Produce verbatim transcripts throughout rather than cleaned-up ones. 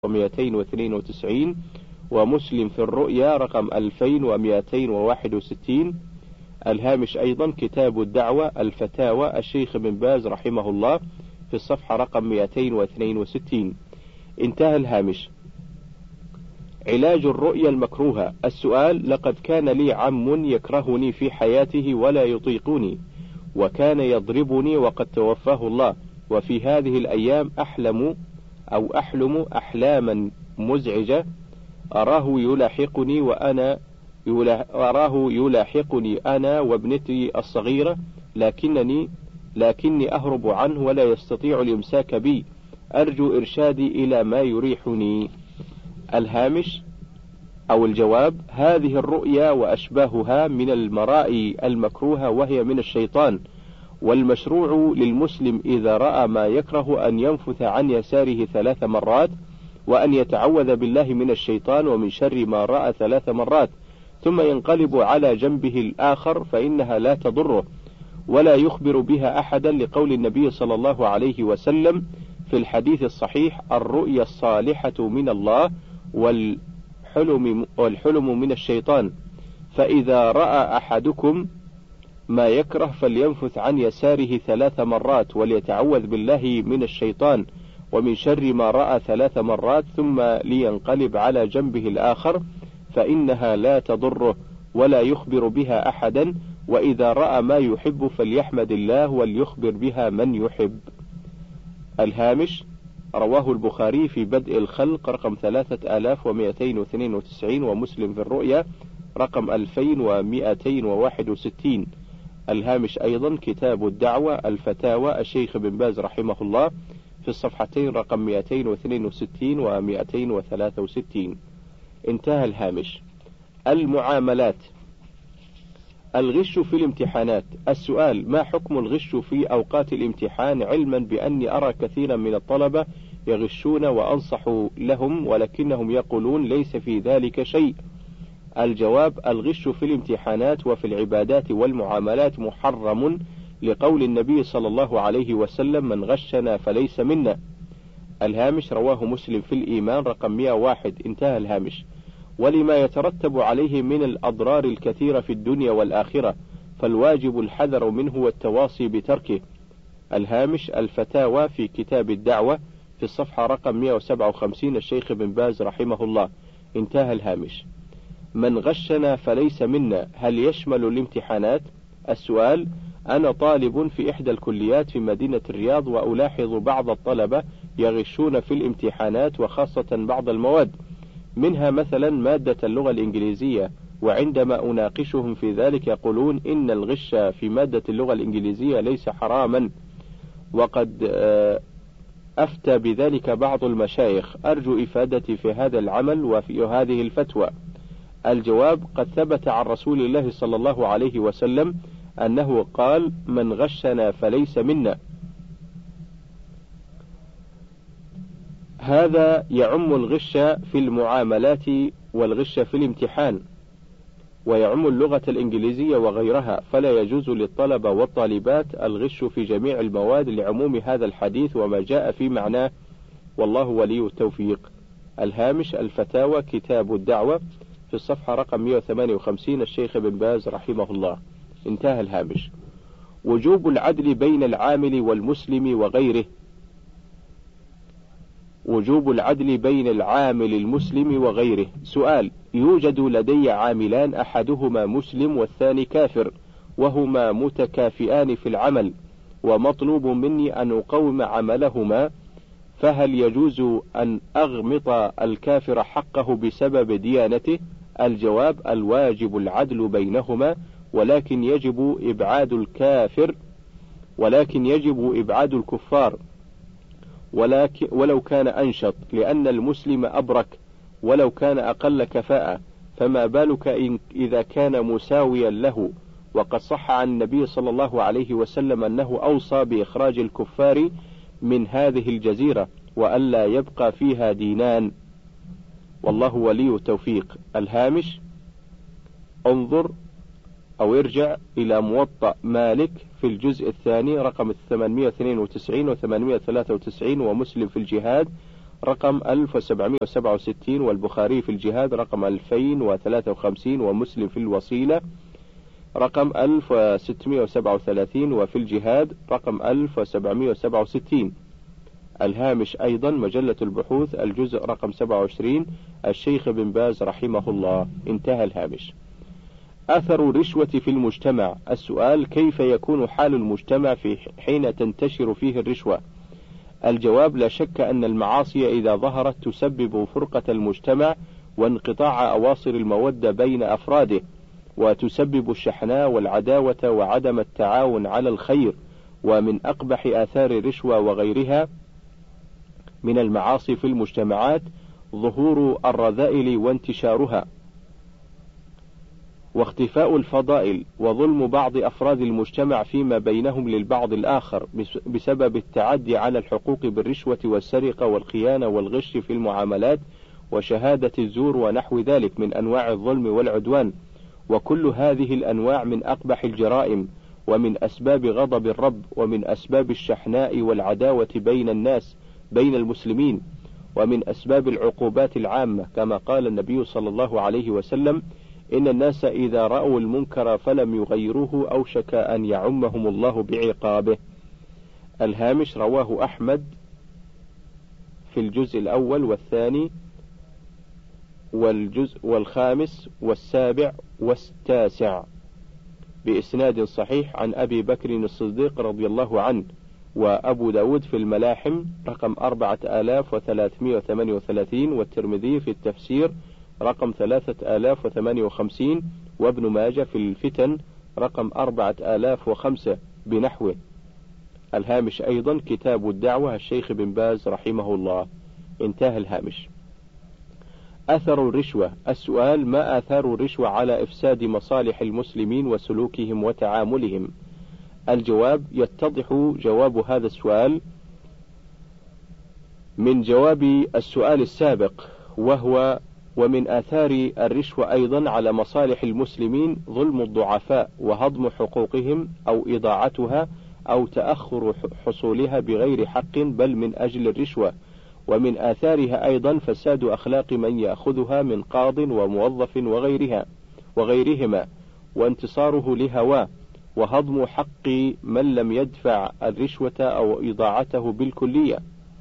ومئتين واثنين وتسعين، ومسلم في الرؤيا رقم ألفين ومئتين وواحد وستين. الهامش أيضا كتاب الدعوة الفتاوى الشيخ بن باز رحمه الله في الصفحة رقم مئتين واثنين وستين. انتهى الهامش. علاج الرؤيا المكروهة. السؤال: لقد كان لي عم يكرهني في حياته ولا يطيقني، وكان يضربني وقد توفاه الله، وفي هذه الأيام أحلم أو أحلم أحلاما مزعجة أراه يلاحقني وأنا أراه يلاحقني أنا وابنتي الصغيرة، لكنني لكني أهرب عنه ولا يستطيع الإمساك بي، أرجو إرشادي إلى ما يريحني. الهامش أو الجواب: هذه الرؤيا وأشباهها من المرائي المكروهة، وهي من الشيطان، والمشروع للمسلم إذا رأى ما يكره أن ينفث عن يساره ثلاث مرات، وأن يتعوذ بالله من الشيطان ومن شر ما رأى ثلاث مرات، ثم ينقلب على جنبه الآخر فإنها لا تضره، ولا يخبر بها أحدا، لقول النبي صلى الله عليه وسلم في الحديث الصحيح: الرؤيا الصالحة من الله، والحلم, والحلم من الشيطان، فإذا رأى أحدكم ما يكره فلينفث عن يساره ثلاث مرات، وليتعوذ بالله من الشيطان ومن شر ما رأى ثلاث مرات، ثم لينقلب على جنبه الآخر فإنها لا تضره، ولا يخبر بها أحدا، وإذا رأى ما يحب فليحمد الله وليخبر بها من يحب. الهامش: رواه البخاري في بدء الخلق رقم ثلاثة آلاف ومئتين واثنين وتسعين، ومسلم في الرؤيا رقم ألفين ومئتين وواحد وستين. الهامش أيضا كتاب الدعوة الفتاوى الشيخ بن باز رحمه الله في الصفحتين رقم مئتين واثنين وستين ومئتين وثلاثة وستين. انتهى الهامش. المعاملات. الغش في الامتحانات. السؤال: ما حكم الغش في أوقات الامتحان، علما بأني أرى كثيرا من الطلبة يغشون وأنصح لهم ولكنهم يقولون ليس في ذلك شيء. الجواب: الغش في الامتحانات وفي العبادات والمعاملات محرم، لقول النبي صلى الله عليه وسلم: من غشنا فليس منا. الهامش رواه مسلم في الإيمان رقم مئة وواحد. انتهى الهامش. ولما يترتب عليه من الأضرار الكثيرة في الدنيا والآخرة، فالواجب الحذر منه والتواصي بتركه. الهامش الفتاوى في كتاب الدعوة في الصفحة رقم مئة وسبعة وخمسين، الشيخ بن باز رحمه الله. انتهى الهامش. من غشنا فليس منا، هل يشمل الامتحانات؟ السؤال: أنا طالب في إحدى الكليات في مدينة الرياض، وألاحظ بعض الطلبة يغشون في الامتحانات، وخاصة بعض المواد، منها مثلا مادة اللغة الإنجليزية، وعندما أناقشهم في ذلك يقولون إن الغش في مادة اللغة الإنجليزية ليس حراما، وقد أفتى بذلك بعض المشايخ، أرجو إفادتي في هذا العمل وفي هذه الفتوى. الجواب: قد ثبت عن رسول الله صلى الله عليه وسلم أنه قال: من غشنا فليس منا. هذا يعم الغش في المعاملات والغش في الامتحان، ويعم اللغة الإنجليزية وغيرها، فلا يجوز للطلبة والطالبات الغش في جميع المواد لعموم هذا الحديث وما جاء في معناه، والله ولي التوفيق. الهامش الفتاوى كتاب الدعوة في الصفحة رقم مئة وثمانية وخمسين، الشيخ بن باز رحمه الله. انتهى الهامش. وجوب العدل بين العامل والمسلم وغيره. وجوب العدل بين العامل المسلم وغيره. سؤال: يوجد لدي عاملان، أحدهما مسلم والثاني كافر، وهما متكافئان في العمل، ومطلوب مني أن أقوم عملهما، فهل يجوز أن أغمط الكافر حقه بسبب ديانته؟ الجواب: الواجب العدل بينهما، ولكن يجب إبعاد الكافر ولكن يجب إبعاد الكفار، ولكن ولو كان أنشط، لأن المسلم أبرك ولو كان أقل كفاءة، فما بالك إن إذا كان مساويا له؟ وقد صح عن النبي صلى الله عليه وسلم أنه أوصى بإخراج الكفار من هذه الجزيرة، وألا يبقى فيها دينان، والله ولي التوفيق. الهامش: انظر أو ارجع إلى موطأ مالك في الجزء الثاني رقم ثمانمئة واثنين وتسعين و ثمانمئة وثلاثة وتسعين، ومسلم في الجهاد رقم ألف وسبعمائة وسبعة وستين، والبخاري في الجهاد رقم ألفين وثلاثة وخمسين، ومسلم في الوصيلة رقم ألف وستمائة وسبعة وثلاثين، وفي الجهاد رقم ألف وسبعمائة وسبعة وستين. الهامش أيضا مجلة البحوث الجزء رقم سبعة وعشرين، الشيخ بن باز رحمه الله. انتهى الهامش. أثر الرشوة في المجتمع. السؤال: كيف يكون حال المجتمع في حين تنتشر فيه الرشوة؟ الجواب: لا شك أن المعاصي إذا ظهرت تسبب فرقة المجتمع وانقطاع أواصر المودة بين أفراده، وتسبب الشحناء والعداوة وعدم التعاون على الخير. ومن أقبح آثار الرشوة وغيرها من المعاصي في المجتمعات ظهور الرذائل وانتشارها، واختفاء الفضائل، وظلم بعض أفراد المجتمع فيما بينهم للبعض الآخر بسبب التعدي على الحقوق بالرشوة والسرقة والخيانة والغش في المعاملات وشهادة الزور ونحو ذلك من أنواع الظلم والعدوان. وكل هذه الأنواع من أقبح الجرائم، ومن أسباب غضب الرب، ومن أسباب الشحناء والعداوة بين الناس بين المسلمين، ومن أسباب العقوبات العامة، كما قال النبي صلى الله عليه وسلم: إن الناس إذا رأوا المنكر فلم يغيروه أوشك أن يعمهم الله بعقابه. الهامش رواه أحمد في الجزء الأول والثاني والجزء والخامس والسابع والتاسع بإسناد صحيح عن أبي بكر الصديق رضي الله عنه. وأبو داود في الملاحم رقم أربعة آلاف وثلاثمائة وثمانية وثلاثين، والترمذي في التفسير رقم ثلاثة آلاف وثمانية وخمسين، وابن ماجه في الفتن رقم أربعة آلاف وخمسة بنحوه. الهامش أيضا كتاب الدعوة الشيخ بن باز رحمه الله. انتهى الهامش. أثر الرشوة. السؤال: ما آثار الرشوة على إفساد مصالح المسلمين وسلوكهم وتعاملهم؟ الجواب: يتضح جواب هذا السؤال من جواب السؤال السابق، وهو: ومن آثار الرشوة أيضا على مصالح المسلمين ظلم الضعفاء وهضم حقوقهم أو إضاعتها أو تأخر حصولها بغير حق بل من أجل الرشوة. ومن آثارها أيضا فساد أخلاق من يأخذها من قاض وموظف وغيرها وغيرهما، وانتصاره لهواه، وهضم حق من لم يدفع الرشوة أو إضاعته بالكلية،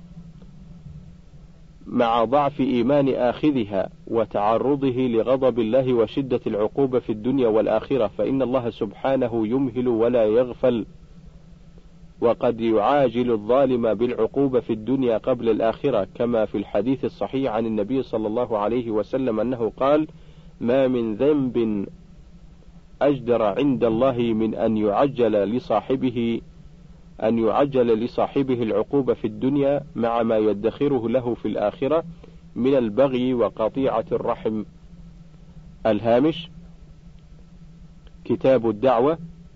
مع ضعف إيمان آخذها وتعرضه لغضب الله وشدة العقوبة في الدنيا والآخرة، فإن الله سبحانه يمهل ولا يغفل، وقد يعاجل الظالم بالعقوبة في الدنيا قبل الآخرة، كما في الحديث الصحيح عن النبي صلى الله عليه وسلم أنه قال: ما من ذنب أجدر عند الله من أن يعجل لصاحبه أن يعجل لصاحبه العقوبة في الدنيا مع ما يدخره له في الآخرة من البغي وقطيعة الرحم. الهامش كتاب الدعوة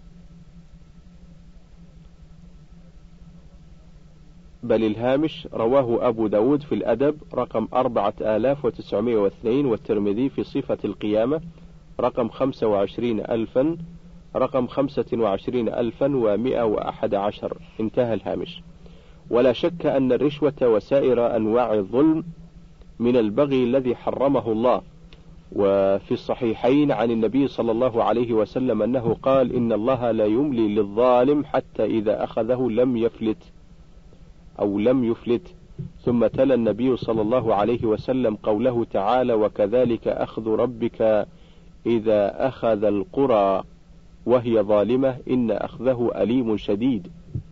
بل الهامش رواه أبو داود في الأدب رقم أربعة آلاف وتسعمائة واثنين، والترمذي في صفة القيامة رقم خمسة وعشرين ألفا رقم خمسة وعشرين ألفا ومائة وأحد عشر. انتهى الهامش. ولا شك أن الرشوة وسائر أنواع الظلم من البغي الذي حرمه الله. وفي الصحيحين عن النبي صلى الله عليه وسلم أنه قال: إن الله لا يملي للظالم حتى إذا أخذه لم يفلت أو لم يفلت. ثم تلا النبي صلى الله عليه وسلم قوله تعالى: وكذلك أخذ ربك إذا أخذ القرى وهي ظالمة إن أخذه أليم شديد.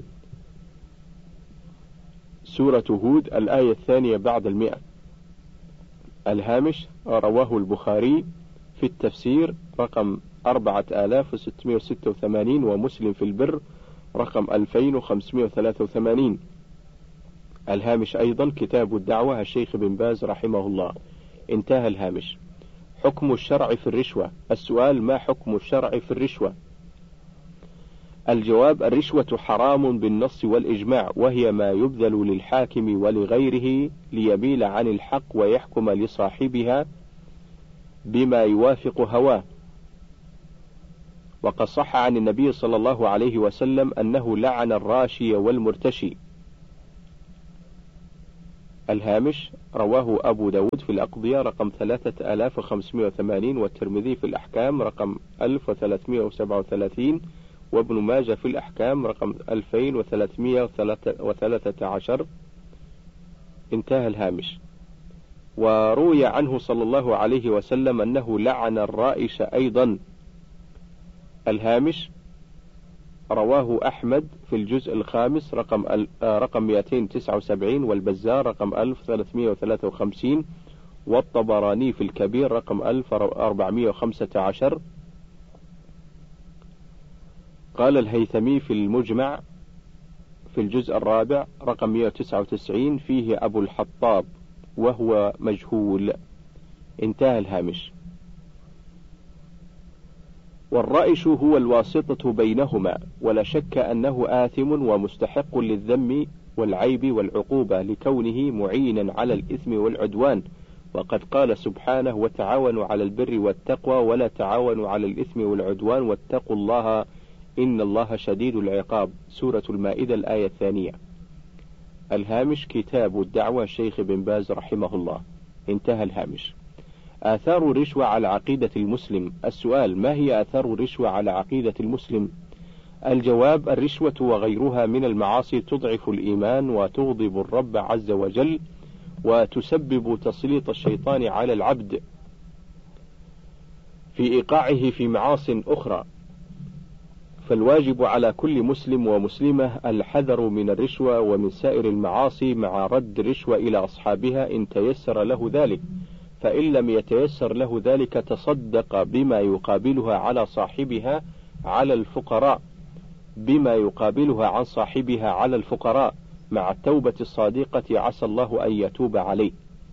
سورة هود الآية الثانية بعد المئة. الهامش رواه البخاري في التفسير رقم أربعة آلاف وستمائة وستة وثمانين، ومسلم في البر رقم ألفين وخمسمائة وثلاثة وثمانين. الهامش أيضا كتاب الدعوة الشيخ بن باز رحمه الله. انتهى الهامش. حكم الشرع في الرشوة. السؤال: ما حكم الشرع في الرشوة؟ الجواب: الرشوة حرام بالنص والإجماع، وهي ما يبذل للحاكم ولغيره ليميل عن الحق ويحكم لصاحبها بما يوافق هواه. وقد صح عن النبي صلى الله عليه وسلم أنه لعن الراشي والمرتشي. الهامش: رواه أبو داود في الأقضية رقم ثلاثة آلاف وخمسمائة وثمانين، والترمذي في الأحكام رقم ألف وثلاثمائة وسبعة وثلاثين، وابن ماجه في الأحكام رقم ألفين وثلاثمائة وثلاثة عشر. انتهى الهامش. وروي عنه صلى الله عليه وسلم أنه لعن الرائش أيضا. الهامش: رواه أحمد في الجزء الخامس رقم رقم مئتين وتسعة وسبعين، والبزار رقم ألف وثلاثمائة وثلاثة وخمسين، والطبراني في الكبير رقم ألف وأربعمائة وخمسة عشر. قال الهيثمي في المجمع في الجزء الرابع رقم مئة وتسعة وتسعين: فيه أبو الحطاب وهو مجهول. انتهى الهامش. والرائش هو الواسطة بينهما، ولا شك أنه آثم ومستحق للذم والعيب والعقوبة لكونه معينا على الإثم والعدوان، وقد قال سبحانه: وتعاونوا على البر والتقوى ولا تعاونوا على الإثم والعدوان واتقوا الله إن الله شديد العقاب، سورة المائدة الآية الثانية. الهامش: كتاب الدعوة شيخ بن باز رحمه الله. انتهى الهامش. آثار الرشوة على عقيدة المسلم. السؤال: ما هي آثار الرشوة على عقيدة المسلم؟ الجواب: الرشوة وغيرها من المعاصي تضعف الإيمان وتغضب الرب عز وجل، وتسبب تسليط الشيطان على العبد في إيقاعه في معاص أخرى، فالواجب على كل مسلم ومسلمة الحذر من الرشوة ومن سائر المعاصي مع رد الرشوة إلى أصحابها إن تيسر له ذلك، فإن لم يتيسر له ذلك تصدق بما يقابلها على صاحبها على الفقراء بما يقابلها عن صاحبها على الفقراء مع التوبة الصادقة، عسى الله أن يتوب عليه.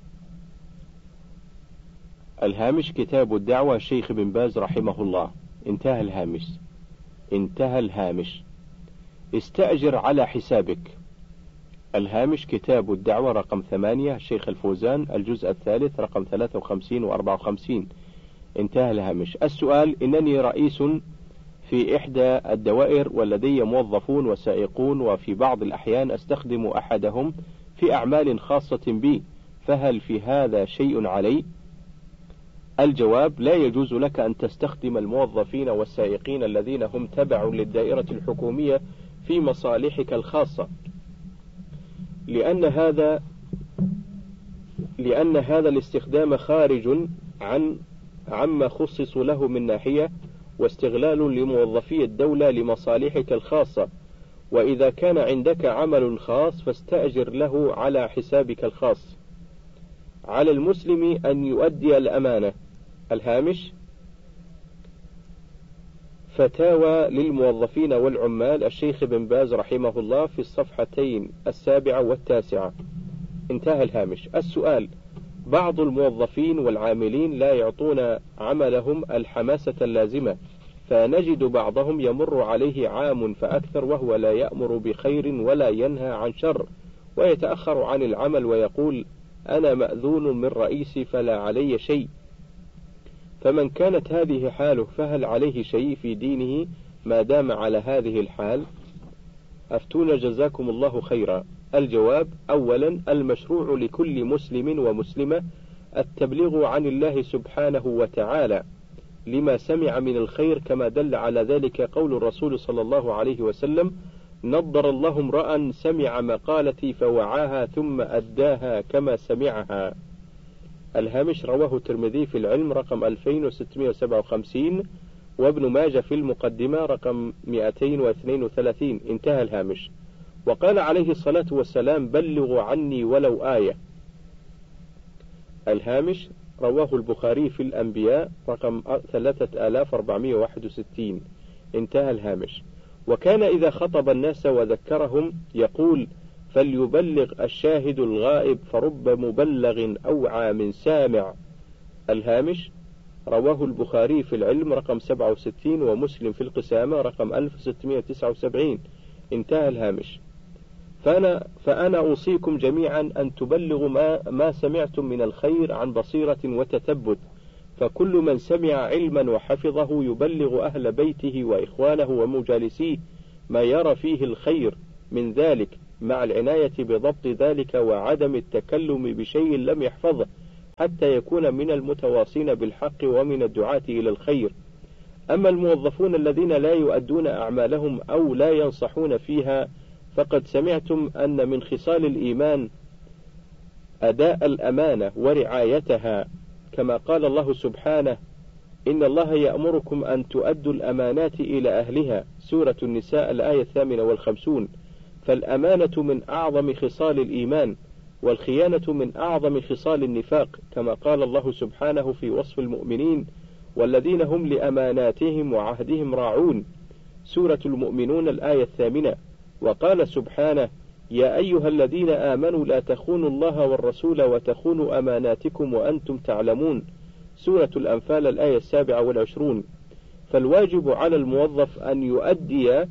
الهامش: كتاب الدعوة شيخ بن باز رحمه الله. انتهى الهامش. انتهى الهامش. استأجر على حسابك. الهامش: كتاب الدعوة رقم ثمانية شيخ الفوزان الجزء الثالث رقم ثلاثة وخمسين وأربعة وخمسين. انتهى الهامش. السؤال: إنني رئيس في إحدى الدوائر ولدي موظفون وسائقون، وفي بعض الأحيان أستخدم أحدهم في أعمال خاصة بي، فهل في هذا شيء علي؟ الجواب: لا يجوز لك أن تستخدم الموظفين والسائقين الذين هم تبع للدائرة الحكومية في مصالحك الخاصة، لأن هذا لأن هذا الاستخدام خارج عن عما خصص له من ناحية، واستغلال لموظفي الدولة لمصالحك الخاصة، وإذا كان عندك عمل خاص فاستأجر له على حسابك الخاص. على المسلم أن يؤدي الأمانة. الهامش: فتاوى للموظفين والعمال الشيخ بن باز رحمه الله في الصفحتين السابعة والتاسعة. انتهى الهامش. السؤال: بعض الموظفين والعاملين لا يعطون عملهم الحماسة اللازمة، فنجد بعضهم يمر عليه عام فأكثر وهو لا يأمر بخير ولا ينهى عن شر، ويتأخر عن العمل ويقول: أنا مأذون من رئيسي فلا علي شيء. فمن كانت هذه حاله فهل عليه شيء في دينه ما دام على هذه الحال؟ أفتونا جزاكم الله خيرا. الجواب: أولا، المشروع لكل مسلم ومسلمة التبليغ عن الله سبحانه وتعالى لما سمع من الخير، كما دل على ذلك قول الرسول صلى الله عليه وسلم: نضر الله امرأ سمع مقالتي فوعاها ثم أداها كما سمعها. الهامش: رواه الترمذي في العلم رقم ألفين وستمائة وسبعة وخمسين، وابن ماجه في المقدمة رقم مئتين واثنين وثلاثين. انتهى الهامش. وقال عليه الصلاة والسلام: بلغوا عني ولو آية. الهامش: رواه البخاري في الأنبياء رقم ثلاثة آلاف وأربعمائة وواحد وستين. انتهى الهامش. وكان إذا خطب الناس وذكرهم يقول: فليبلغ الشاهد الغائب فرب مبلغ أوعى من سامع. الهامش: رواه البخاري في العلم رقم سبعة وستين، ومسلم في القسامة رقم ألف وستمائة وتسعة وسبعين. انتهى الهامش. فأنا, فأنا أوصيكم جميعا أن تبلغوا ما, ما سمعتم من الخير عن بصيرة وتثبت، فكل من سمع علما وحفظه يبلغ أهل بيته وإخوانه ومجالسيه ما يرى فيه الخير من ذلك، مع العناية بضبط ذلك وعدم التكلم بشيء لم يحفظه حتى يكون من المتواصين بالحق ومن الدعاة إلى الخير. أما الموظفون الذين لا يؤدون أعمالهم أو لا ينصحون فيها فقد سمعتم أن من خصال الإيمان أداء الأمانة ورعايتها، كما قال الله سبحانه: إن الله يأمركم أن تؤدوا الأمانات إلى أهلها، سورة النساء الآية الثامنة والخمسون. فالأمانة من أعظم خصال الإيمان، والخيانة من أعظم خصال النفاق، كما قال الله سبحانه في وصف المؤمنين: والذين هم لأماناتهم وعهدهم راعون، سورة المؤمنون الآية الثامنة. وقال سبحانه: يا أيها الذين آمنوا لا تخونوا الله والرسول وتخونوا أماناتكم وأنتم تعلمون، سورة الأنفال الآية السابعة والعشرون. فالواجب على الموظف أن يؤدي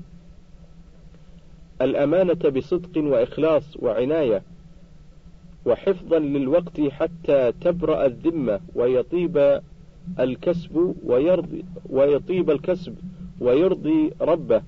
الأمانة بصدق وإخلاص وعناية وحفظا للوقت حتى تبرأ الذمة ويطيب الكسب ويرضي ويطيب الكسب ويرضي ربه،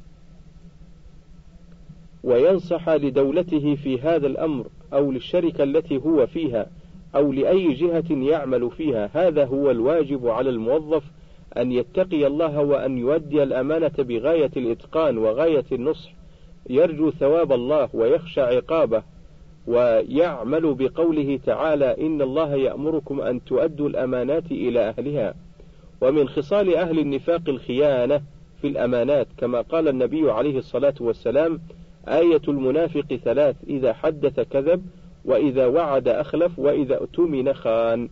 وينصح لدولته في هذا الأمر أو للشركة التي هو فيها أو لأي جهة يعمل فيها. هذا هو الواجب على الموظف، أن يتقي الله وأن يؤدي الأمانة بغاية الإتقان وغاية النصح، يرجو ثواب الله ويخشى عقابه، ويعمل بقوله تعالى: إن الله يأمركم أن تؤدوا الأمانات إلى أهلها. ومن خصال أهل النفاق الخيانة في الأمانات، كما قال النبي عليه الصلاة والسلام: آية المنافق ثلاث: إذا حدث كذب، وإذا وعد أخلف، وإذا اؤتمن خان.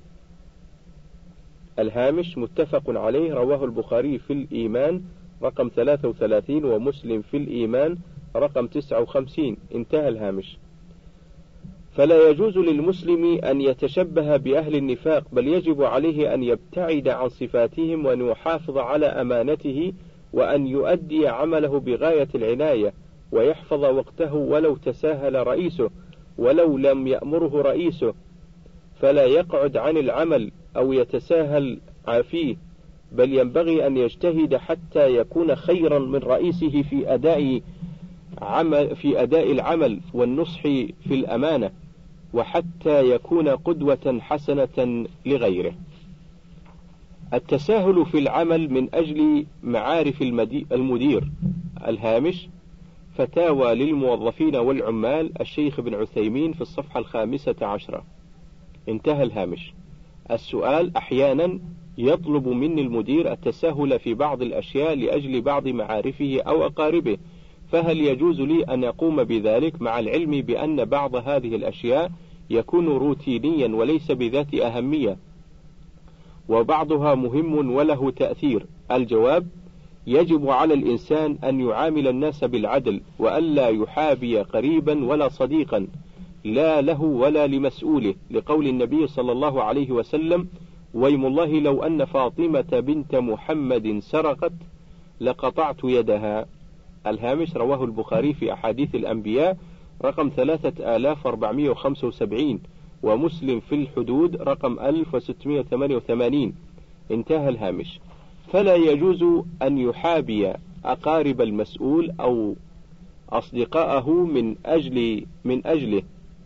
الهامش متفق عليه، رواه البخاري في الإيمان رقم ثلاثة وثلاثين ومسلم في الإيمان رقم تسعة وخمسين. انتهى الهامش. فلا يجوز للمسلم أن يتشبه بأهل النفاق، بل يجب عليه أن يبتعد عن صفاتهم وأن يحافظ على أمانته وأن يؤدي عمله بغاية العناية ويحفظ وقته ولو تساهل رئيسه ولو لم يأمره رئيسه، فلا يقعد عن العمل أو يتساهل فيه، بل ينبغي أن يجتهد حتى يكون خيرا من رئيسه في أداء عمل في أداء العمل والنصح في الأمانة، وحتى يكون قدوة حسنة لغيره. التساهل في العمل من أجل معارف المدير. الهامش فتاوى للموظفين والعمال، الشيخ ابن عثيمين في الصفحة الخامسة عشرة. انتهى الهامش. السؤال: أحيانا يطلب مني المدير التساهل في بعض الأشياء لأجل بعض معارفه أو أقاربه، فهل يجوز لي أن أقوم بذلك مع العلم بأن بعض هذه الأشياء يكون روتينيا وليس بذات أهمية، وبعضها مهم وله تأثير؟ الجواب: يجب على الإنسان أن يعامل الناس بالعدل، وألا يحابي قريبا ولا صديقا، لا له ولا لمسؤوله، لقول النبي صلى الله عليه وسلم: ويم الله لو أن فاطمة بنت محمد سرقت لقطعت يدها. الهامش رواه البخاري في أحاديث الأنبياء رقم ثلاثة آلاف وأربعمائة وخمسة وسبعين، ومسلم في الحدود رقم ألف وستمائة وثمانية وثمانين. انتهى الهامش. فلا يجوز أن يحابي أقارب المسؤول أو أصدقاءه من أجل من أجله،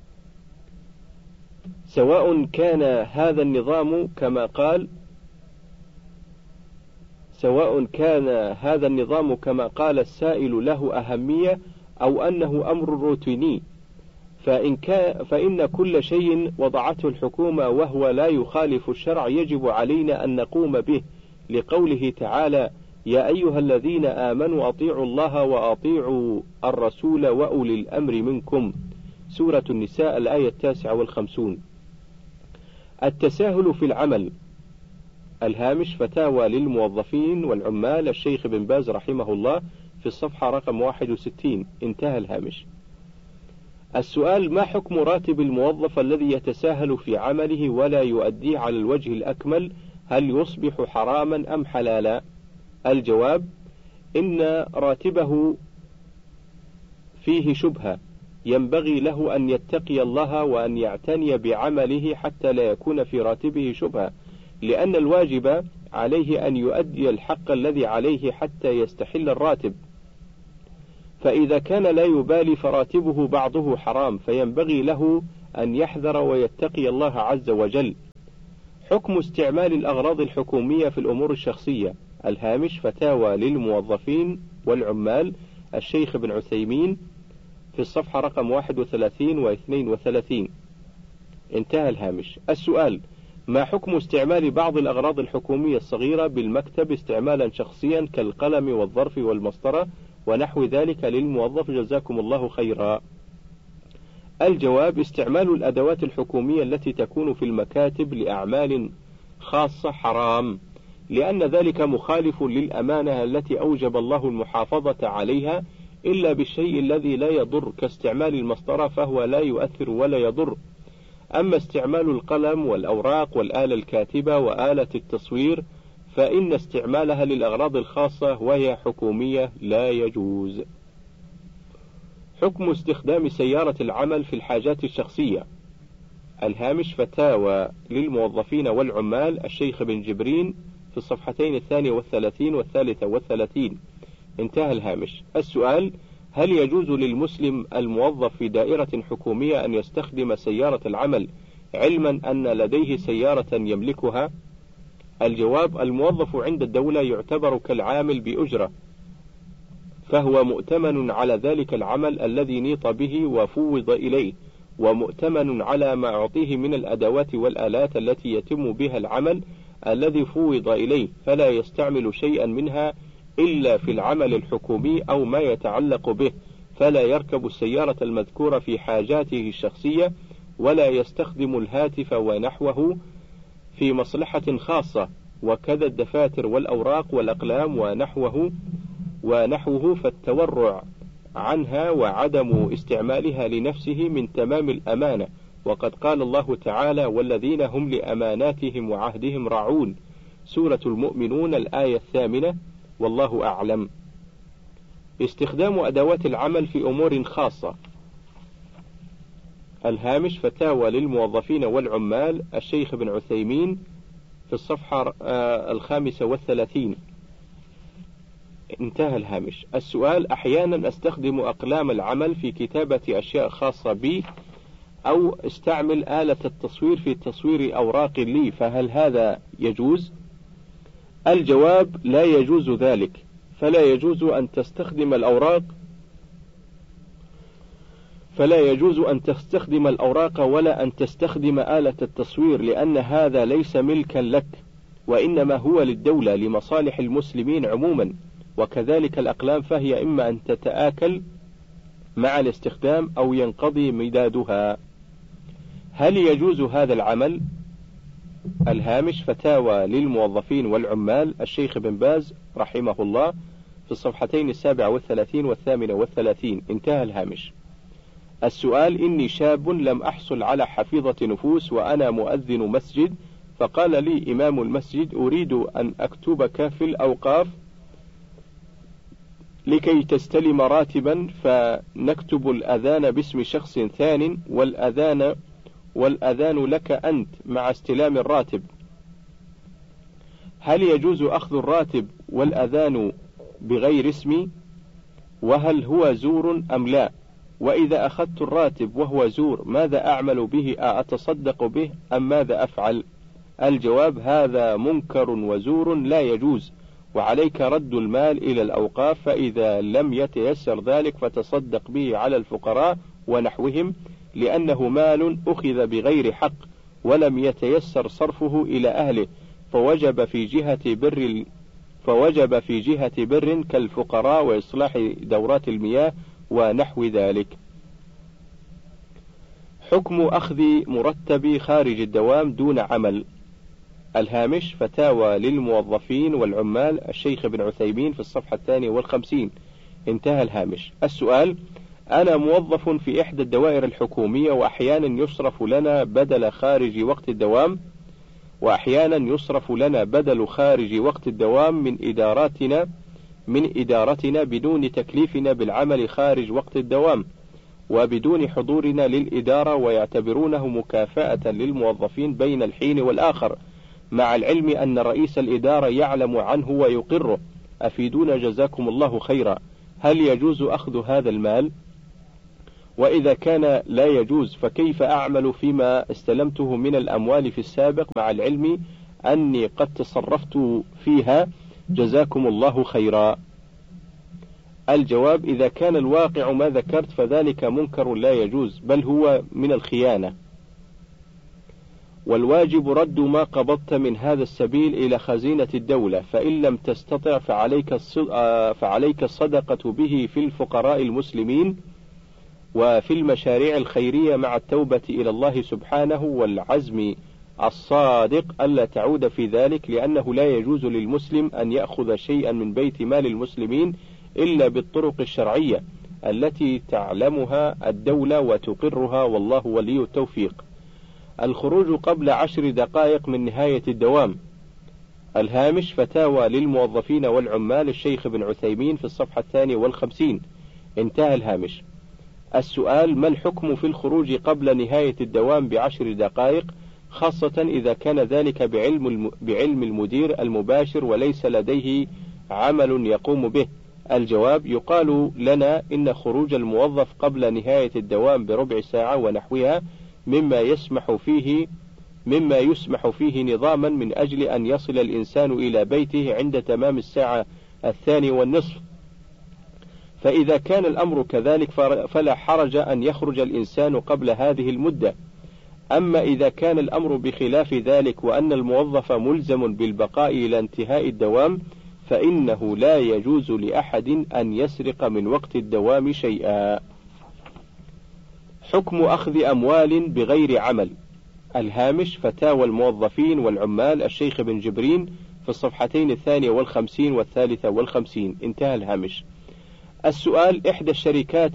سواء كان هذا النظام كما قال سواء كان هذا النظام كما قال السائل له أهمية أو أنه أمر روتيني، فإن, كان فإن كل شيء وضعته الحكومة وهو لا يخالف الشرع يجب علينا أن نقوم به، لقوله تعالى: يا أيها الذين آمنوا أطيعوا الله وأطيعوا الرسول وأولي الأمر منكم، سورة النساء الآية التاسعة والخمسون. التساهل في العمل. الهامش فتاوى للموظفين والعمال، الشيخ بن باز رحمه الله في الصفحة رقم واحد وستين. انتهى الهامش. السؤال: ما حكم راتب الموظف الذي يتساهل في عمله ولا يؤديه على الوجه الأكمل؟ هل يصبح حراما أم حلالا؟ الجواب: إن راتبه فيه شبهة، ينبغي له أن يتقي الله وأن يعتني بعمله حتى لا يكون في راتبه شبهة، لأن الواجب عليه أن يؤدي الحق الذي عليه حتى يستحل الراتب. فإذا كان لا يبالي فراتبه بعضه حرام، فينبغي له أن يحذر ويتقي الله عز وجل. حكم استعمال الأغراض الحكومية في الأمور الشخصية. الهامش فتاوى للموظفين والعمال الشيخ ابن عثيمين في الصفحة رقم واحد وثلاثين واثنين وثلاثين. انتهى الهامش. السؤال: ما حكم استعمال بعض الأغراض الحكومية الصغيرة بالمكتب استعمالا شخصيا كالقلم والظرف والمسطرة ونحو ذلك للموظف جزاكم الله خيرا؟ الجواب: استعمال الأدوات الحكومية التي تكون في المكاتب لأعمال خاصة حرام، لأن ذلك مخالف للأمانة التي أوجب الله المحافظة عليها، إلا بالشيء الذي لا يضر كاستعمال المسطرة فهو لا يؤثر ولا يضر. أما استعمال القلم والأوراق والآلة الكاتبة وآلة التصوير فإن استعمالها للأغراض الخاصة وهي حكومية لا يجوز. حكم استخدام سيارة العمل في الحاجات الشخصية. الهامش فتاوى للموظفين والعمال الشيخ بن جبرين في الصفحتين الثانية والثلاثين والثالثة والثلاثين. انتهى الهامش. السؤال: هل يجوز للمسلم الموظف في دائرة حكومية أن يستخدم سيارة العمل علما أن لديه سيارة يملكها؟ الجواب: الموظف عند الدولة يعتبر كالعامل بأجرة، فهو مؤتمن على ذلك العمل الذي نيط به وفوض إليه، ومؤتمن على ما أعطيه من الأدوات والآلات التي يتم بها العمل الذي فوض إليه، فلا يستعمل شيئا منها إلا في العمل الحكومي أو ما يتعلق به، فلا يركب السيارة المذكورة في حاجاته الشخصية، ولا يستخدم الهاتف ونحوه في مصلحة خاصة، وكذا الدفاتر والأوراق والأقلام ونحوه ونحوه فالتورع عنها وعدم استعمالها لنفسه من تمام الأمانة، وقد قال الله تعالى: والذين هم لأماناتهم وعهدهم راعون، سورة المؤمنون الآية الثامنة. والله أعلم. استخدام أدوات العمل في أمور خاصة. الهامش فتاوى للموظفين والعمال الشيخ بن عثيمين في الصفحة الخامسة والثلاثين. انتهى الهامش. السؤال: أحيانا أستخدم أقلام العمل في كتابة أشياء خاصة بي، أو استعمل آلة التصوير في تصوير أوراق لي، فهل هذا يجوز؟ الجواب: لا يجوز ذلك، فلا يجوز أن تستخدم الأوراق فلا يجوز أن تستخدم الأوراق ولا أن تستخدم آلة التصوير، لأن هذا ليس ملكا لك، وإنما هو للدولة لمصالح المسلمين عموما. وكذلك الأقلام، فهي إما أن تتآكل مع الاستخدام أو ينقضي مدادها. هل يجوز هذا العمل؟ الهامش فتاوى للموظفين والعمال الشيخ بن باز رحمه الله في الصفحتين السابعة والثلاثين والثامنة والثلاثين. انتهى الهامش. السؤال: إني شاب لم أحصل على حفيظة نفوس وأنا مؤذن مسجد، فقال لي إمام المسجد: أريد أن أكتبك في الأوقاف لكي تستلم راتبا، فنكتب الأذان باسم شخص ثان والأذان والأذان لك أنت مع استلام الراتب، هل يجوز أخذ الراتب والأذان بغير اسمي؟ وهل هو زور أم لا؟ وإذا أخذت الراتب وهو زور ماذا أعمل به؟ أتصدق به أم ماذا أفعل؟ الجواب: هذا منكر وزور لا يجوز، وعليك رد المال إلى الأوقاف، فإذا لم يتيسر ذلك فتصدق به على الفقراء ونحوهم، لأنه مال أخذ بغير حق ولم يتيسر صرفه إلى أهله، فوجب في جهة بر فوجب في جهة بر كالفقراء وإصلاح دورات المياه ونحو ذلك. حكم أخذ مرتب خارج الدوام دون عمل. الهامش فتاوى للموظفين والعمال الشيخ بن عثيمين في الصفحة الثانية والخمسين. انتهى الهامش. السؤال: أنا موظف في إحدى الدوائر الحكومية، وأحيانا يصرف لنا بدل خارج وقت الدوام وأحيانا يصرف لنا بدل خارج وقت الدوام من إداراتنا من إدارتنا بدون تكليفنا بالعمل خارج وقت الدوام وبدون حضورنا للإدارة، ويعتبرونه مكافأة للموظفين بين الحين والآخر، مع العلم أن رئيس الإدارة يعلم عنه ويقره. أفيدونا جزاكم الله خيرا. هل يجوز أخذ هذا المال؟ وإذا كان لا يجوز فكيف أعمل فيما استلمته من الأموال في السابق مع العلم أني قد تصرفت فيها؟ جزاكم الله خيرا. الجواب: إذا كان الواقع ما ذكرت فذلك منكر لا يجوز، بل هو من الخيانة، والواجب رد ما قبضت من هذا السبيل إلى خزينة الدولة، فإن لم تستطع فعليك فعليك الصدقة به في الفقراء المسلمين وفي المشاريع الخيرية مع التوبة إلى الله سبحانه والعزم الصادق ألا تعود في ذلك، لأنه لا يجوز للمسلم أن يأخذ شيئا من بيت مال المسلمين إلا بالطرق الشرعية التي تعلمها الدولة وتقرها، والله ولي التوفيق. الخروج قبل عشر دقائق من نهاية الدوام. الهامش: فتاوى للموظفين والعمال، الشيخ بن عثيمين، في الصفحة الثانية والخمسين. انتهى الهامش. السؤال: ما الحكم في الخروج قبل نهاية الدوام بعشر دقائق، خاصة إذا كان ذلك بعلم بعلم المدير المباشر وليس لديه عمل يقوم به؟ الجواب: يقال لنا إن خروج الموظف قبل نهاية الدوام بربع ساعة ونحوها مما يسمح فيه مما يسمح فيه نظاما من أجل أن يصل الإنسان إلى بيته عند تمام الساعة الثانية والنصف، فإذا كان الأمر كذلك فلا حرج أن يخرج الإنسان قبل هذه المدة. أما إذا كان الأمر بخلاف ذلك وأن الموظف ملزم بالبقاء إلى انتهاء الدوام فإنه لا يجوز لأحد أن يسرق من وقت الدوام شيئا. حكم أخذ أموال بغير عمل. الهامش: فتاوى الموظفين والعمال، الشيخ بن جبرين، في الصفحتين الثانية والخمسين والثالثة والخمسين. انتهى الهامش. السؤال: إحدى الشركات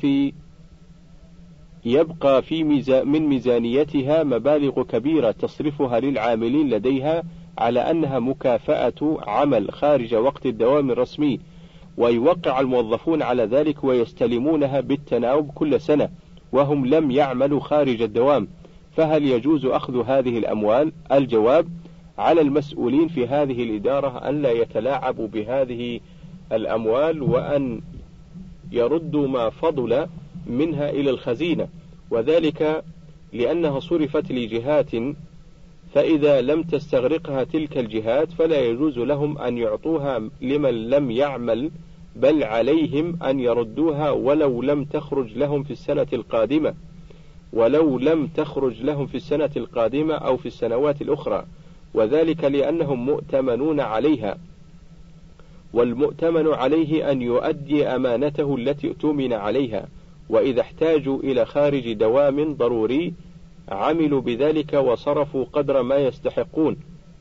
يبقى في ميزا من ميزانيتها مبالغ كبيرة تصرفها للعاملين لديها على أنها مكافأة عمل خارج وقت الدوام الرسمي، ويوقع الموظفون على ذلك ويستلمونها بالتناوب كل سنة وهم لم يعملوا خارج الدوام، فهل يجوز أخذ هذه الأموال؟ الجواب: على المسؤولين في هذه الإدارة أن لا يتلاعبوا بهذه الأموال وأن يردوا ما فضل منها إلى الخزينة، وذلك لأنها صرفت لجهات، فإذا لم تستغرقها تلك الجهات فلا يجوز لهم أن يعطوها لمن لم يعمل، بل عليهم أن يردوها ولو لم تخرج لهم في السنة القادمة ولو لم تخرج لهم في السنة القادمة أو في السنوات الأخرى، وذلك لأنهم مؤتمنون عليها، والمؤتمن عليه أن يؤدي أمانته التي اؤتمن عليها، وإذا احتاجوا إلى خارج دوام ضروري عملوا بذلك وصرفوا قدر ما يستحقون.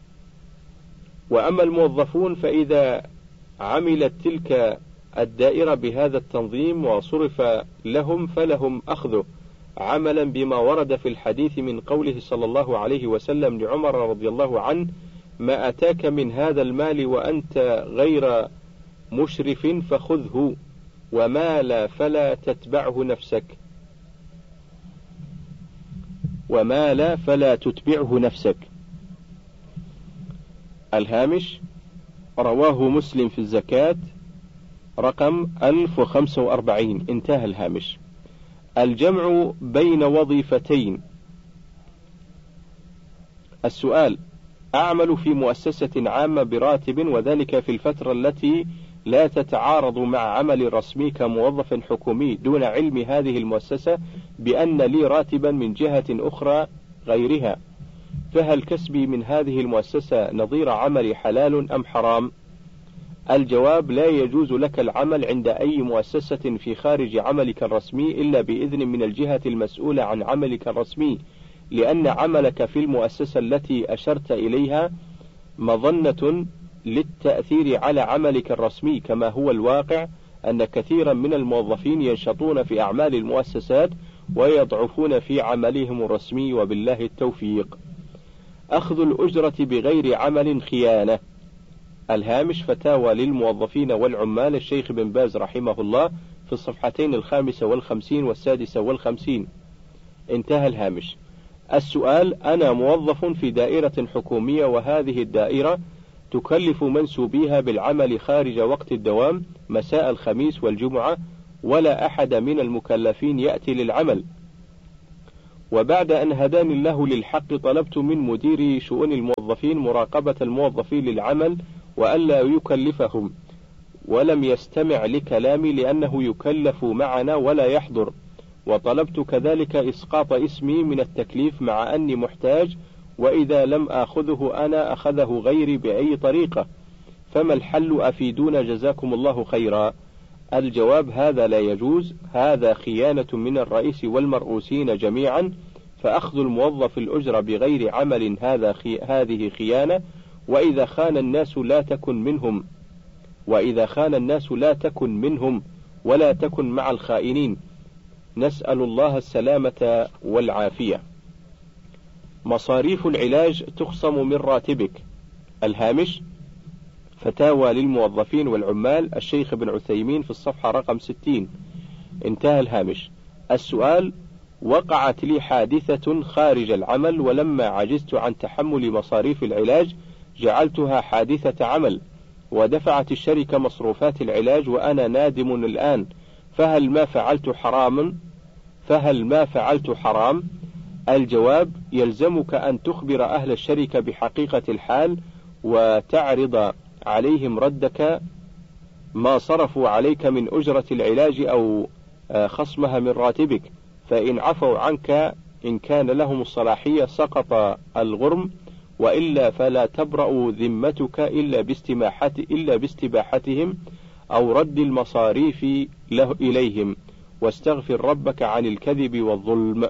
وأما الموظفون فإذا عملت تلك الدائرة بهذا التنظيم وصرف لهم فلهم أخذه، عملا بما ورد في الحديث من قوله صلى الله عليه وسلم لعمر رضي الله عنه: ما أتاك من هذا المال وأنت غير مشرف فخذه، وما لا فلا تتبعه نفسك وما لا فلا تتبعه نفسك. الهامش: رواه مسلم في الزكاة رقم ألف وخمسة وأربعين. انتهى الهامش. الجمع بين وظيفتين. السؤال: أعمل في مؤسسة عامة براتب، وذلك في الفترة التي لا تتعارض مع عمل رسمي كموظف حكومي، دون علم هذه المؤسسة بأن لي راتبا من جهة أخرى غيرها، فهل كسبي من هذه المؤسسة نظير عملي حلال أم حرام؟ الجواب: لا يجوز لك العمل عند أي مؤسسة في خارج عملك الرسمي إلا بإذن من الجهة المسؤولة عن عملك الرسمي، لأن عملك في المؤسسة التي أشرت إليها مظنة للتأثير على عملك الرسمي، كما هو الواقع أن كثيرا من الموظفين ينشطون في أعمال المؤسسات ويضعفون في عملهم الرسمي، وبالله التوفيق. أخذ الأجرة بغير عمل خيانة. الهامش: فتاوى للموظفين والعمال، الشيخ بن باز رحمه الله، في الصفحتين الخامسة والخمسين والسادسة والخمسين. انتهى الهامش. السؤال: أنا موظف في دائرة حكومية، وهذه الدائرة تكلف منسوبيها بالعمل خارج وقت الدوام مساء الخميس والجمعة، ولا أحد من المكلفين يأتي للعمل. وبعد أن هداني الله للحق طلبت من مدير شؤون الموظفين مراقبة الموظفين للعمل وألا يكلفهم، ولم يستمع لكلامي لأنه يكلف معنا ولا يحضر. وطلبت كذلك إسقاط اسمي من التكليف مع أني محتاج، وإذا لم آخذه أنا أخذه غيري بأي طريقة، فما الحل؟ أفيدونا جزاكم الله خيرا. الجواب: هذا لا يجوز، هذا خيانة من الرئيس والمرؤوسين جميعا، فأخذ الموظف الأجرة بغير عمل هذا خي... هذه خيانة، وإذا خان الناس لا تكن منهم وإذا خان الناس لا تكن منهم ولا تكن مع الخائنين. نسأل الله السلامة والعافية. مصاريف العلاج تخصم من راتبك. الهامش: فتاوى للموظفين والعمال، الشيخ ابن عثيمين، في الصفحة رقم ستين. انتهى الهامش. السؤال: وقعت لي حادثة خارج العمل، ولما عجزت عن تحمل مصاريف العلاج جعلتها حادثة عمل، ودفعت الشركة مصروفات العلاج وأنا نادم الآن، فهل ما فعلت حرام؟ فهل ما فعلت حرام؟ الجواب: يلزمك أن تخبر أهل الشركة بحقيقة الحال وتعرض عليهم ردك ما صرفوا عليك من أجرة العلاج أو خصمها من راتبك، فإن عفوا عنك إن كان لهم الصلاحية سقط الغرم، وإلا فلا تبرأ ذمتك إلا باستباحة إلا باستباحتهم أو رد المصاريف له إليهم، واستغفر ربك عن الكذب والظلم.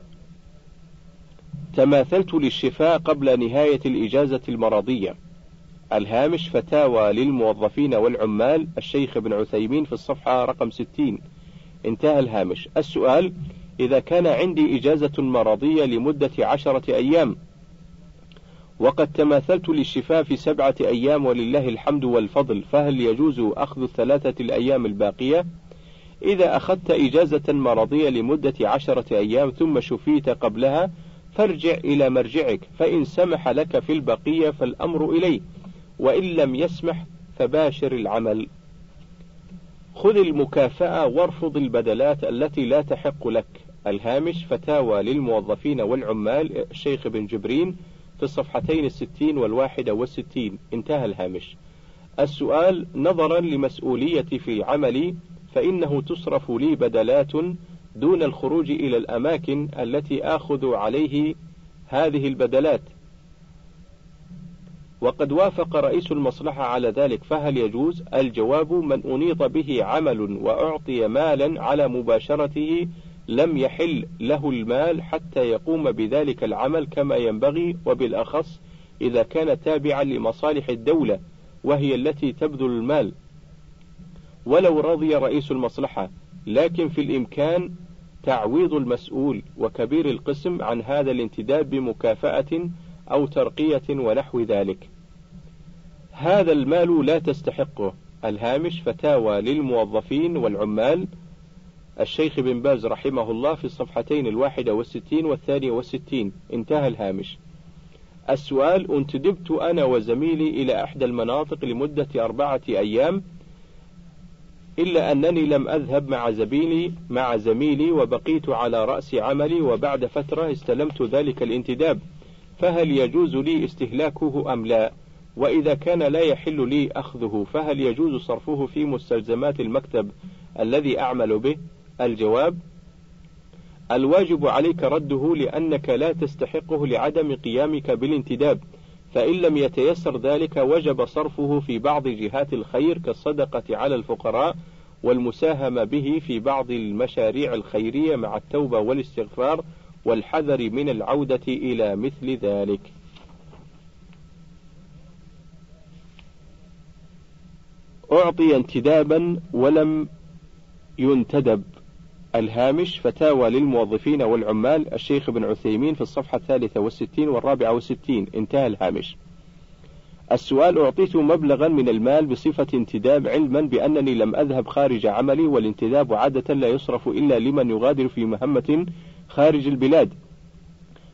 تماثلت للشفاء قبل نهاية الإجازة المرضية. الهامش: فتاوى للموظفين والعمال، الشيخ ابن عثيمين، في الصفحة رقم ستين. انتهى الهامش. السؤال: إذا كان عندي إجازة مرضية لمدة عشرة أيام، وقد تماثلت للشفاء في سبعة أيام ولله الحمد والفضل، فهل يجوز أخذ الثلاثة الأيام الباقية؟ إذا أخذت إجازة مرضية لمدة عشرة أيام ثم شفيت قبلها فارجع إلى مرجعك، فإن سمح لك في البقية فالأمر إليه، وإن لم يسمح فباشر العمل. خذ المكافأة وارفض البدلات التي لا تحق لك. الهامش: فتاوى للموظفين والعمال، الشيخ ابن جبرين، في الصفحتين الستين والواحدة والستين. انتهى الهامش. السؤال: نظرا لمسؤوليتي في عملي فإنه تصرف لي بدلات دون الخروج إلى الأماكن التي آخذ عليه هذه البدلات، وقد وافق رئيس المصلحة على ذلك، فهل يجوز؟ الجواب: من أنيط به عمل وأعطي مالا على مباشرته لم يحل له المال حتى يقوم بذلك العمل كما ينبغي، وبالأخص إذا كان تابعا لمصالح الدولة وهي التي تبذل المال، ولو رضي رئيس المصلحة، لكن في الإمكان تعويض المسؤول وكبير القسم عن هذا الانتداب بمكافأة أو ترقية ونحو ذلك. هذا المال لا تستحقه. الهامش: فتاوى للموظفين والعمال، الشيخ بن باز رحمه الله، في الصفحتين الواحدة والستين والثانية والستين. انتهى الهامش. السؤال: انتدبت أنا وزميلي إلى إحدى المناطق لمدة أربعة أيام، إلا أنني لم أذهب مع زميلي مع زميلي وبقيت على رأس عملي، وبعد فترة استلمت ذلك الانتداب، فهل يجوز لي استهلاكه أم لا؟ وإذا كان لا يحل لي أخذه فهل يجوز صرفه في مستلزمات المكتب الذي أعمل به؟ الجواب: الواجب عليك رده لأنك لا تستحقه لعدم قيامك بالانتداب، فإن لم يتيسر ذلك وجب صرفه في بعض جهات الخير كالصدقة على الفقراء والمساهمة به في بعض المشاريع الخيرية مع التوبة والاستغفار والحذر من العودة إلى مثل ذلك. أعطي انتدابا ولم ينتدب. الهامش: فتاوى للموظفين والعمال، الشيخ ابن عثيمين، في الصفحة الثالثة والستين والرابعة والستين. انتهى الهامش. السؤال: أعطيت مبلغا من المال بصفة انتداب علما بأنني لم أذهب خارج عملي، والانتداب عادة لا يصرف إلا لمن يغادر في مهمة خارج البلاد،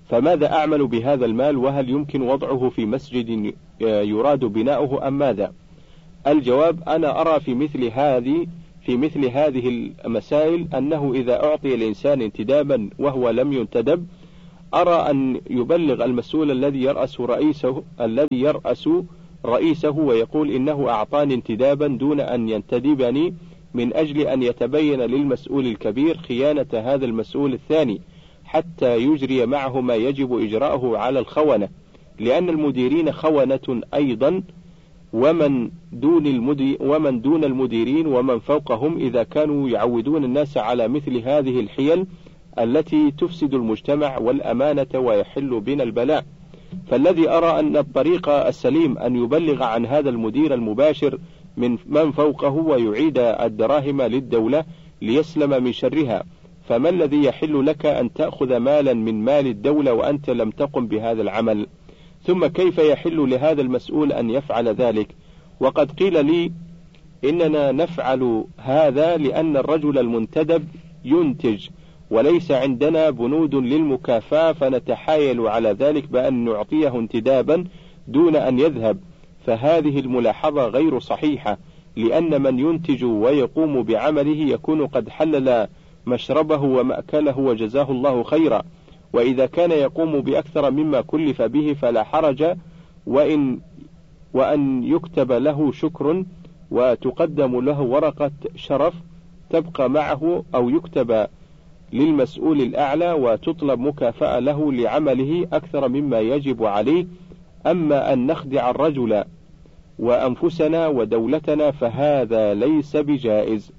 فماذا أعمل بهذا المال، وهل يمكن وضعه في مسجد يراد بناؤه أم ماذا؟ الجواب: أنا أرى في مثل هذه في مثل هذه المسائل أنه إذا أعطي الإنسان انتدابا وهو لم ينتدب، أرى أن يبلغ المسؤول الذي يرأس رئيسه الذي يرأس رئيسه ويقول إنه أعطاني انتدابا دون أن ينتدبني، من أجل أن يتبين للمسؤول الكبير خيانة هذا المسؤول الثاني، حتى يجري معه ما يجب إجراءه على الخونة، لأن المديرين خونة أيضا، ومن دون المدير ومن دون المديرين ومن فوقهم إذا كانوا يعودون الناس على مثل هذه الحيل التي تفسد المجتمع والأمانة ويحل بنا البلاء. فالذي أرى أن الطريق السليم أن يبلغ عن هذا المدير المباشر من من فوقه ويعيد الدراهم للدولة ليسلم من شرها. فما الذي يحل لك أن تأخذ مالا من مال الدولة وأنت لم تقم بهذا العمل؟ ثم كيف يحل لهذا المسؤول أن يفعل ذلك؟ وقد قيل لي إننا نفعل هذا لأن الرجل المنتدب ينتج، وليس عندنا بنود للمكافأة، فنتحايل على ذلك بأن نعطيه انتدابا دون أن يذهب. فهذه الملاحظة غير صحيحة، لأن من ينتج ويقوم بعمله يكون قد حلل مشربه ومأكله وجزاه الله خيرا، وإذا كان يقوم بأكثر مما كلف به فلا حرج، وإن وأن يكتب له شكر وتقدم له ورقة شرف تبقى معه، أو يكتب للمسؤول الأعلى وتطلب مكافأة له لعمله أكثر مما يجب عليه. أما أن نخدع الرجل وأنفسنا ودولتنا فهذا ليس بجائز.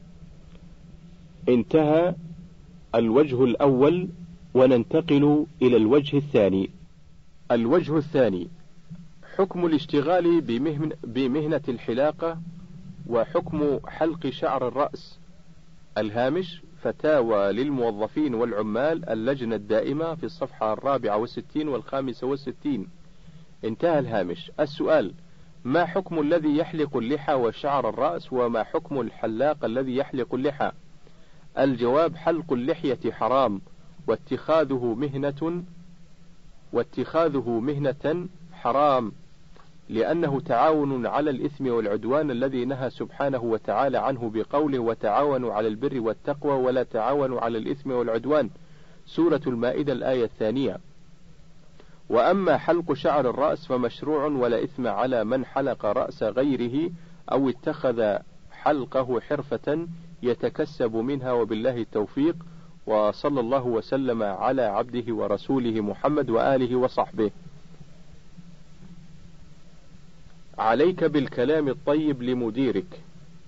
انتهى الوجه الأول، وننتقل إلى الوجه الثاني. الوجه الثاني: حكم الاشتغال بمهن بمهنة الحلاقة وحكم حلق شعر الرأس. الهامش: فتاوى للموظفين والعمال، اللجنة الدائمة، في الصفحة الرابعة والستين والخامسة والستين. انتهى الهامش. السؤال: ما حكم الذي يحلق اللحى وشعر الرأس، وما حكم الحلاق الذي يحلق اللحى؟ الجواب: حلق اللحية حرام، واتخاذه مهنة واتخاذه مهنة حرام، لأنه تعاون على الإثم والعدوان الذي نهى سبحانه وتعالى عنه بقوله: وتعاونوا على البر والتقوى ولا تعاونوا على الإثم والعدوان، سورة المائدة الآية الثانية. وأما حلق شعر الرأس فمشروع، ولا إثم على من حلق رأس غيره أو اتخذ حلقه حرفة يتكسب منها، وبالله التوفيق، وصلى الله وسلم على عبده ورسوله محمد وآله وصحبه. عليك بالكلام الطيب لمديرك.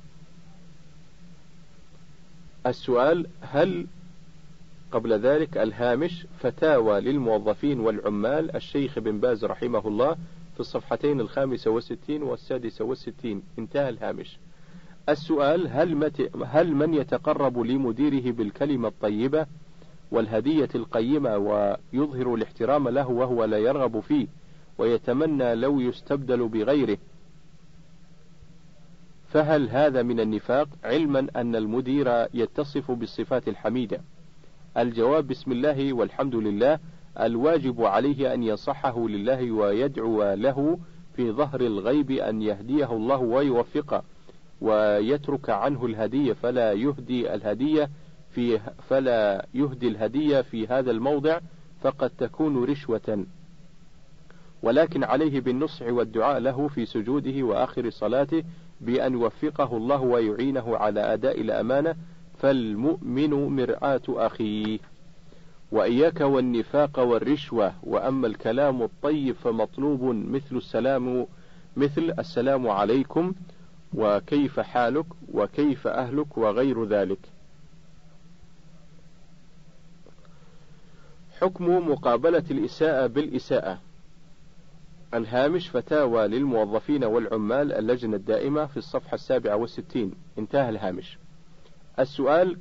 السؤال: هل قبل ذلك الهامش: فتاوى للموظفين والعمال، الشيخ بن باز رحمه الله، في الصفحتين الخامسة والستين والسادسة والستين. انتهى الهامش. السؤال: هل, مت... هل من يتقرب لمديره بالكلمة الطيبة والهدية القيمة ويظهر الاحترام له وهو لا يرغب فيه ويتمنى لو يستبدل بغيره، فهل هذا من النفاق، علما أن المدير يتصف بالصفات الحميدة؟ الجواب: بسم الله والحمد لله. الواجب عليه أن ينصحه لله ويدعو له في ظهر الغيب أن يهديه الله ويوفقه، ويترك عنه الهدية فلا يهدي الهدية في فلا يهدي الهدية في هذا الموضع، فقد تكون رشوة. ولكن عليه بالنصح والدعاء له في سجوده وآخر صلاته بأن يوفقه الله ويعينه على أداء الأمانة، فالمؤمن مرآة أخيه. وإياك والنفاق والرشوة. وأما الكلام الطيب فمطلوب، مثل السلام مثل السلام عليكم، وكيف حالك، وكيف أهلك، وغير ذلك. حكم مقابلة الإساءة بالإساءة. الهامش: فتاوى للموظفين والعمال، اللجنة الدائمة، في الصفحة السابعة والستين. انتهى الهامش. السؤال: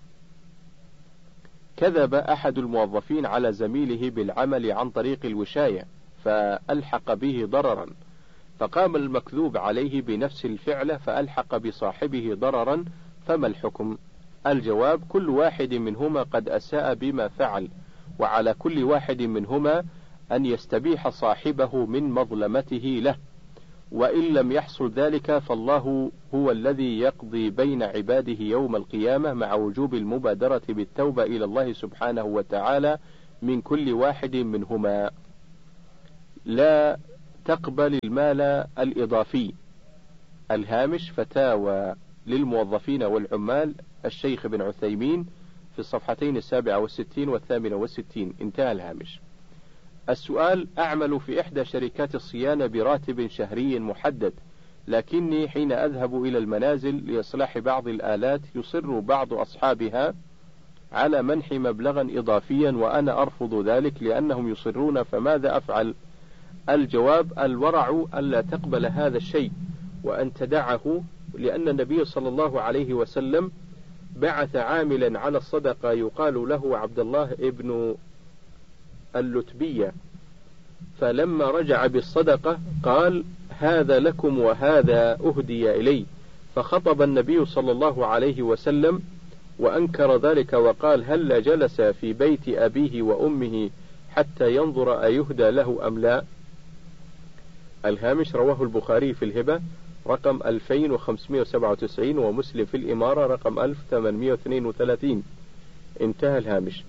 كذب أحد الموظفين على زميله بالعمل عن طريق الوشاية فألحق به ضررا، فقام المكذوب عليه بنفس الفعل فألحق بصاحبه ضررا، فما الحكم؟ الجواب: كل واحد منهما قد أساء بما فعل، وعلى كل واحد منهما أن يستبيح صاحبه من مظلمته له، وإن لم يحصل ذلك فالله هو الذي يقضي بين عباده يوم القيامة، مع وجوب المبادرة بالتوبة إلى الله سبحانه وتعالى من كل واحد منهما. لا تقبل المال الإضافي. الهامش فتاوى للموظفين والعمال الشيخ بن عثيمين في الصفحتين السابعة والستين والثامنة والستين. انتهى الهامش. السؤال: أعمل في إحدى شركات الصيانة براتب شهري محدد، لكني حين أذهب إلى المنازل لإصلاح بعض الآلات يصر بعض أصحابها على منح مبلغا إضافيا وأنا أرفض ذلك لأنهم يصرون، فماذا أفعل؟ الجواب: الورع ألا تقبل هذا الشيء وأن تدعه، لأن النبي صلى الله عليه وسلم بعث عاملا على الصدقة يقال له عبد الله ابن اللتبية، فلما رجع بالصدقة قال: هذا لكم وهذا أهدي إلي، فخطب النبي صلى الله عليه وسلم وأنكر ذلك وقال: هل جلس في بيت أبيه وأمه حتى ينظر أيهدى له أم لا؟ الهامش: رواه البخاري في الهبة رقم ألفين وخمسمائة وسبعة وتسعين، ومسلم في الإمارة رقم ألف وثمانمائة واثنين وثلاثين. انتهى الهامش.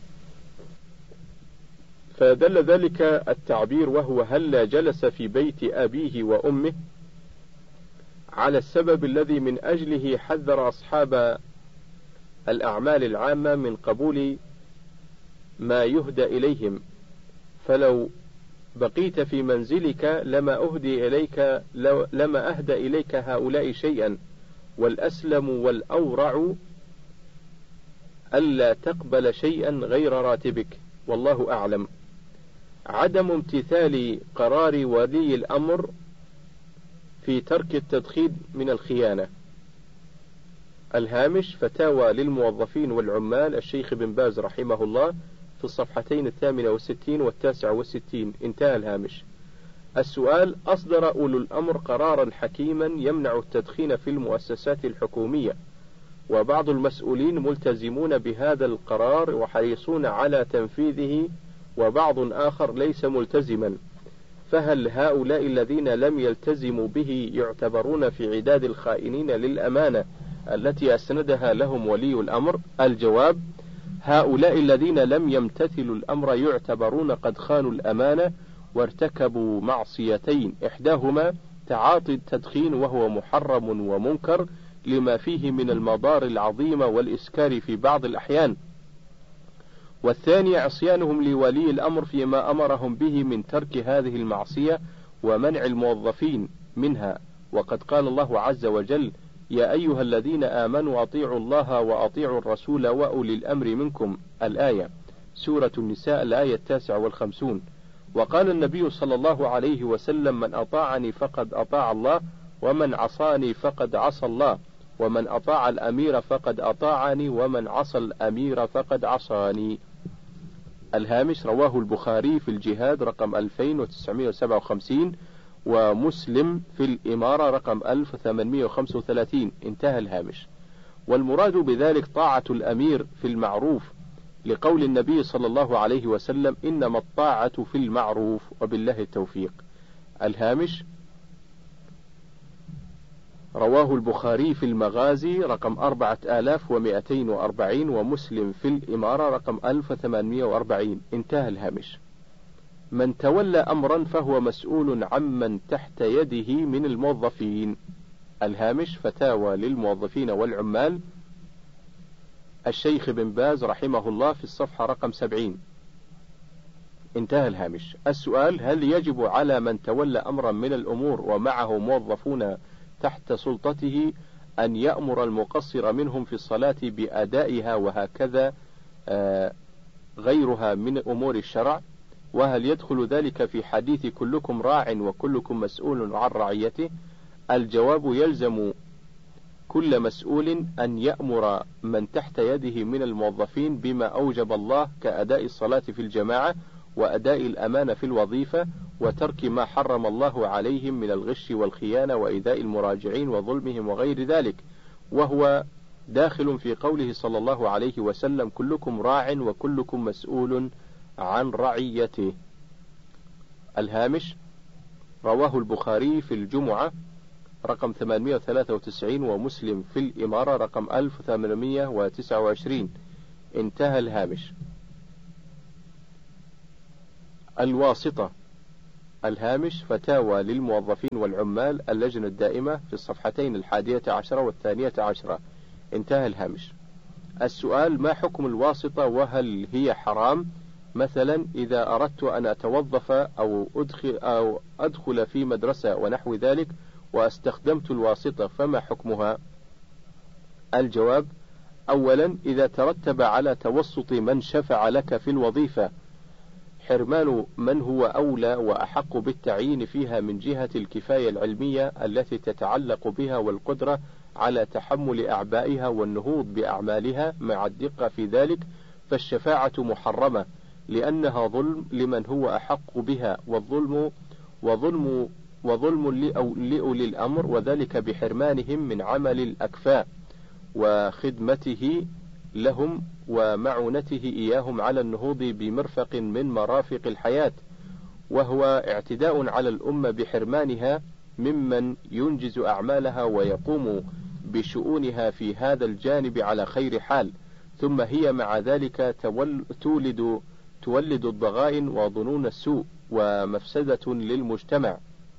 فدل ذلك التعبير وهو هل جلس في بيت أبيه وأمه على السبب الذي من أجله حذر أصحاب الأعمال العامة من قبول ما يهدى إليهم، فلو بقيت في منزلك لما أهدي إليك لما أهدى إليك هؤلاء شيئا، والأسلم والأورع ألا تقبل شيئا غير راتبك، والله أعلم. عدم امتثال قرار ولي الأمر في ترك التدخين من الخيانة. الهامش: فتاوى للموظفين والعمال الشيخ بن باز رحمه الله في الصفحتين الثامنة والستين والتاسعة والستين. انتهى الهامش. السؤال: أصدر أولو الأمر قرارا حكيما يمنع التدخين في المؤسسات الحكومية، وبعض المسؤولين ملتزمون بهذا القرار وحريصون على تنفيذه، وبعض آخر ليس ملتزما، فهل هؤلاء الذين لم يلتزموا به يعتبرون في عداد الخائنين للأمانة التي أسندها لهم ولي الأمر؟ الجواب: هؤلاء الذين لم يمتثلوا الأمر يعتبرون قد خانوا الأمانة وارتكبوا معصيتين، إحداهما تعاطي التدخين وهو محرم ومنكر لما فيه من المضار العظيمة والإسكار في بعض الأحيان، والثاني عصيانهم لولي الأمر فيما أمرهم به من ترك هذه المعصية ومنع الموظفين منها، وقد قال الله عز وجل: يا أيها الذين آمنوا أطيعوا الله وأطيعوا الرسول وأولي الأمر منكم. الآية، سورة النساء الآية التاسعة والخمسون. وقال النبي صلى الله عليه وسلم: من أطاعني فقد أطاع الله، ومن عصاني فقد عصى الله، ومن أطاع الأمير فقد أطاعني، ومن عصى الأمير فقد عصاني. الهامش: رواه البخاري في الجهاد رقم ألفين وتسعمائة وسبعة وخمسين، ومسلم في الإمارة رقم ألف وثمانمائة وخمسة وثلاثين. انتهى الهامش. والمراد بذلك طاعة الأمير في المعروف، لقول النبي صلى الله عليه وسلم: إنما الطاعة في المعروف، وبالله التوفيق. الهامش: رواه البخاري في المغازي رقم أربعة آلاف ومائتين وأربعين، ومسلم في الإمارة رقم ألف وثمانمائة وأربعين. انتهى الهامش. من تولى أمرا فهو مسؤول عمن تحت يده من الموظفين. الهامش: فتاوى للموظفين والعمال الشيخ بن باز رحمه الله في الصفحة رقم سبعين. انتهى الهامش. السؤال: هل يجب على من تولى أمرا من الأمور ومعه موظفون تحت سلطته أن يأمر المقصر منهم في الصلاة بأدائها وهكذا آه غيرها من أمور الشرع؟ وهل يدخل ذلك في حديث كلكم راع وكلكم مسؤول عن رعيته؟ الجواب: يلزم كل مسؤول أن يأمر من تحت يده من الموظفين بما أوجب الله كأداء الصلاة في الجماعة وأداء الأمانة في الوظيفة وترك ما حرم الله عليهم من الغش والخيانة وإيذاء المراجعين وظلمهم وغير ذلك، وهو داخل في قوله صلى الله عليه وسلم: كلكم راع وكلكم مسؤول عن رعيته. الهامش: رواه البخاري في الجمعة رقم ثمانمائة وثلاثة وتسعين ومسلم في الإمارة رقم ألف وثمانمائة وتسعة وعشرين. انتهى الهامش. الواسطة. الهامش: فتاوى للموظفين والعمال اللجنة الدائمة في الصفحتين الحادية عشرة والثانية عشرة. انتهى الهامش. السؤال: ما حكم الواسطة وهل هي حرام؟ مثلا إذا أردت أن أتوظف أو أدخل, أو أدخل في مدرسة ونحو ذلك واستخدمت الواسطة فما حكمها؟ الجواب: أولا إذا ترتب على توسط من شفع لك في الوظيفة حرمان من هو أولى وأحق بالتعيين فيها من جهة الكفاية العلمية التي تتعلق بها والقدرة على تحمل أعبائها والنهوض بأعمالها مع الدقة في ذلك، فالشفاعة محرمة لأنها ظلم لمن هو أحق بها، والظلم وظلم وظلم لأولي الأمر، وذلك بحرمانهم من عمل الأكفاء وخدمته لهم ومعونته إياهم على النهوض بمرفق من مرافق الحياة، وهو اعتداء على الأمة بحرمانها ممن ينجز أعمالها ويقوم بشؤونها في هذا الجانب على خير حال، ثم هي مع ذلك تولد تولد الضغائن وظنون السوء ومفسدة للمجتمع.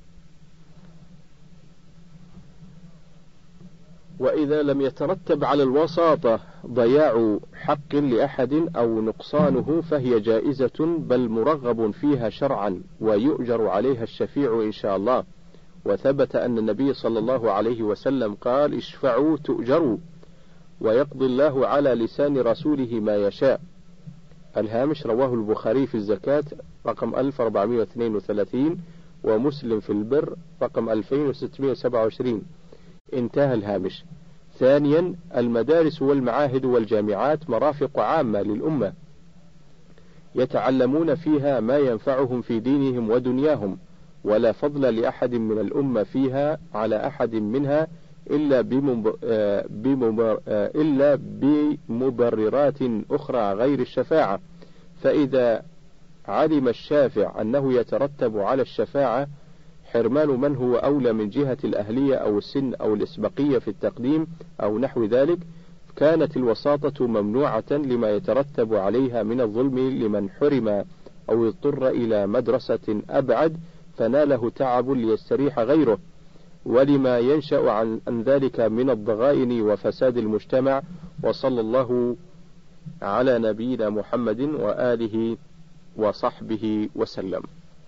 وإذا لم يترتب على الوساطة ضياع حق لأحد أو نقصانه فهي جائزة بل مرغب فيها شرعا، ويؤجر عليها الشفيع إن شاء الله. وثبت أن النبي صلى الله عليه وسلم قال: اشفعوا تؤجروا، ويقضي الله على لسان رسوله ما يشاء. الهامش: رواه البخاري في الزكاة رقم ألف وأربعمائة واثنين وثلاثين ومسلم في البر رقم ألفين وستمائة وسبعة وعشرين. انتهى الهامش. ثانيا: المدارس والمعاهد والجامعات مرافق عامة للأمة يتعلمون فيها ما ينفعهم في دينهم ودنياهم، ولا فضل لأحد من الأمة فيها على أحد منها إلا بمبر... إلا بمبررات أخرى غير الشفاعة. فإذا علم الشافع أنه يترتب على الشفاعة حرمان من هو أولى من جهة الأهلية أو السن أو الإسبقية في التقديم أو نحو ذلك، كانت الوساطة ممنوعة لما يترتب عليها من الظلم لمن حرم أو اضطر إلى مدرسة أبعد فناله تعب ليستريح غيره، ولما ينشأ عن ذلك من الضغائن وفساد المجتمع. وصلى الله على نبينا محمد وآله وصحبه وسلم.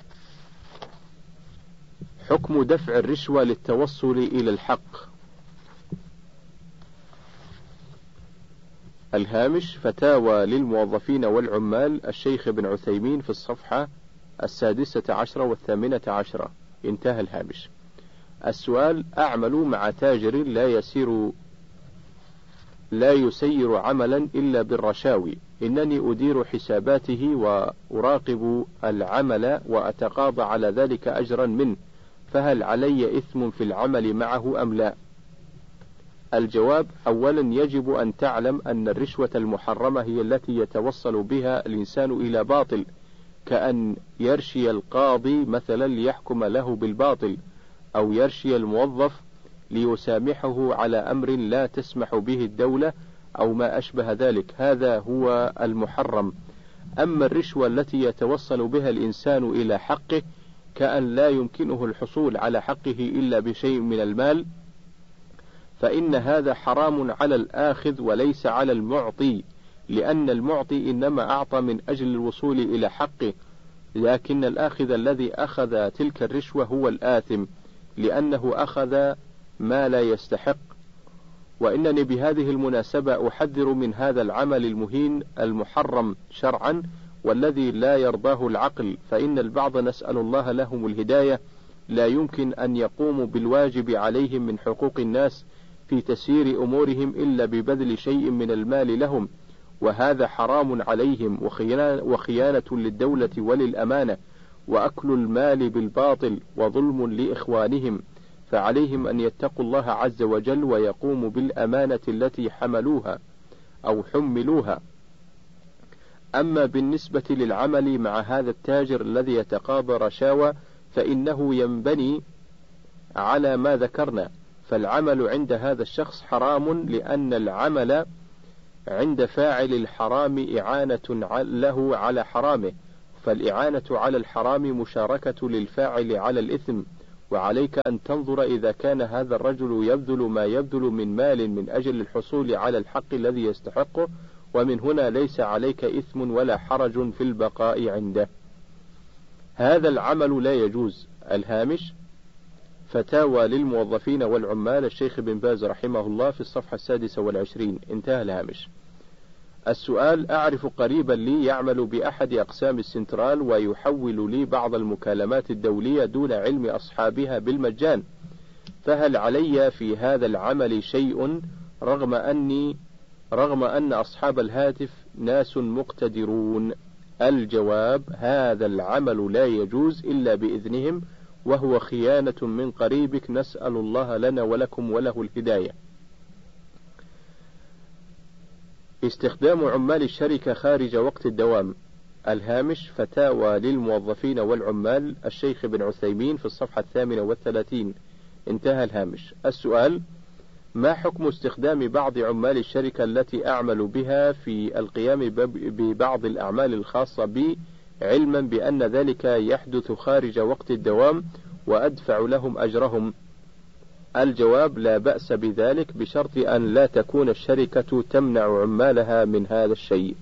حكم دفع الرشوة للتوصل إلى الحق. الهامش: فتاوى للموظفين والعمال الشيخ ابن عثيمين في الصفحة السادسة عشرة والثامنة عشرة. انتهى الهامش. السؤال: أعمل مع تاجر لا يسير لا يسير عملا إلا بالرشاوي، إنني أدير حساباته وأراقب العمل وأتقاضى على ذلك أجرا منه، فهل علي إثم في العمل معه أم لا؟ الجواب: أولا يجب أن تعلم أن الرشوة المحرمة هي التي يتوصل بها الإنسان إلى باطل، كأن يرشي القاضي مثلا ليحكم له بالباطل، أو يرشي الموظف ليسامحه على أمر لا تسمح به الدولة أو ما أشبه ذلك، هذا هو المحرم. أما الرشوة التي يتوصل بها الإنسان إلى حقه كأن لا يمكنه الحصول على حقه إلا بشيء من المال، فإن هذا حرام على الآخذ وليس على المعطي، لأن المعطي إنما أعطى من أجل الوصول إلى حقه، لكن الآخذ الذي أخذ تلك الرشوة هو الآثم، لأنه أخذ ما لا يستحق. وإنني بهذه المناسبة أحذر من هذا العمل المهين المحرم شرعا والذي لا يرضاه العقل، فإن البعض نسأل الله لهم الهداية لا يمكن أن يقوموا بالواجب عليهم من حقوق الناس في تسيير أمورهم إلا ببذل شيء من المال لهم، وهذا حرام عليهم وخيانة للدولة وللأمانة، وأكل المال بالباطل وظلم لإخوانهم، فعليهم أن يتقوا الله عز وجل ويقوموا بالأمانة التي حملوها أو حملوها. أما بالنسبة للعمل مع هذا التاجر الذي يتقاضى رشاوى فإنه ينبني على ما ذكرنا، فالعمل عند هذا الشخص حرام، لأن العمل عند فاعل الحرام إعانة له على حرامه، فالإعانة على الحرام مشاركة للفاعل على الإثم. وعليك أن تنظر إذا كان هذا الرجل يبذل ما يبذل من مال من أجل الحصول على الحق الذي يستحقه، ومن هنا ليس عليك إثم ولا حرج في البقاء عنده. هذا العمل لا يجوز. الهامش فتاوى للموظفين والعمال الشيخ بن باز رحمه الله في الصفحة السادسة والعشرين. انتهى الهامش. السؤال: أعرف قريبا لي يعمل بأحد أقسام السنترال ويحول لي بعض المكالمات الدولية دون علم أصحابها بالمجان، فهل علي في هذا العمل شيء رغم أني رغم أن أصحاب الهاتف ناس مقتدرون؟ الجواب: هذا العمل لا يجوز إلا بإذنهم، وهو خيانة من قريبك، نسأل الله لنا ولكم وله الهداية. استخدام عمال الشركة خارج وقت الدوام. الهامش فتاوى للموظفين والعمال الشيخ بن عثيمين في الصفحة الثامنة والثلاثين. انتهى الهامش. السؤال: ما حكم استخدام بعض عمال الشركة التي أعمل بها في القيام ببعض الأعمال الخاصة بي، علما بأن ذلك يحدث خارج وقت الدوام وأدفع لهم أجرهم؟ الجواب: لا بأس بذلك، بشرط أن لا تكون الشركة تمنع عمالها من هذا الشيء.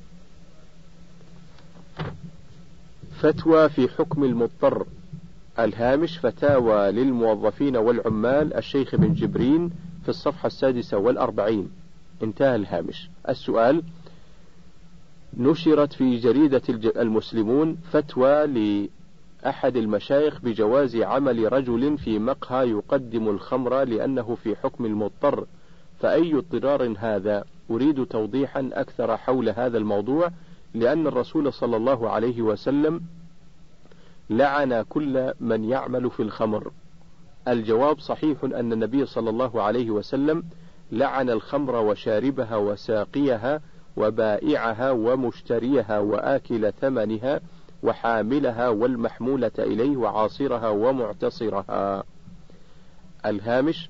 فتوى في حكم المضطر. الهامش فتاوى للموظفين والعمال الشيخ بن جبرين في الصفحة السادسة والأربعين. انتهى الهامش. السؤال: نشرت في جريدة المسلمون فتوى لأحد المشايخ بجواز عمل رجل في مقهى يقدم الخمر لأنه في حكم المضطر، فأي اضطرار هذا؟ أريد توضيحا أكثر حول هذا الموضوع، لأن الرسول صلى الله عليه وسلم لعن كل من يعمل في الخمر. الجواب: صحيح أن النبي صلى الله عليه وسلم لعن الخمر وشاربها وساقيها وبائعها ومشتريها وآكل ثمنها وحاملها والمحمولة إليه وعاصرها ومعتصرها. الهامش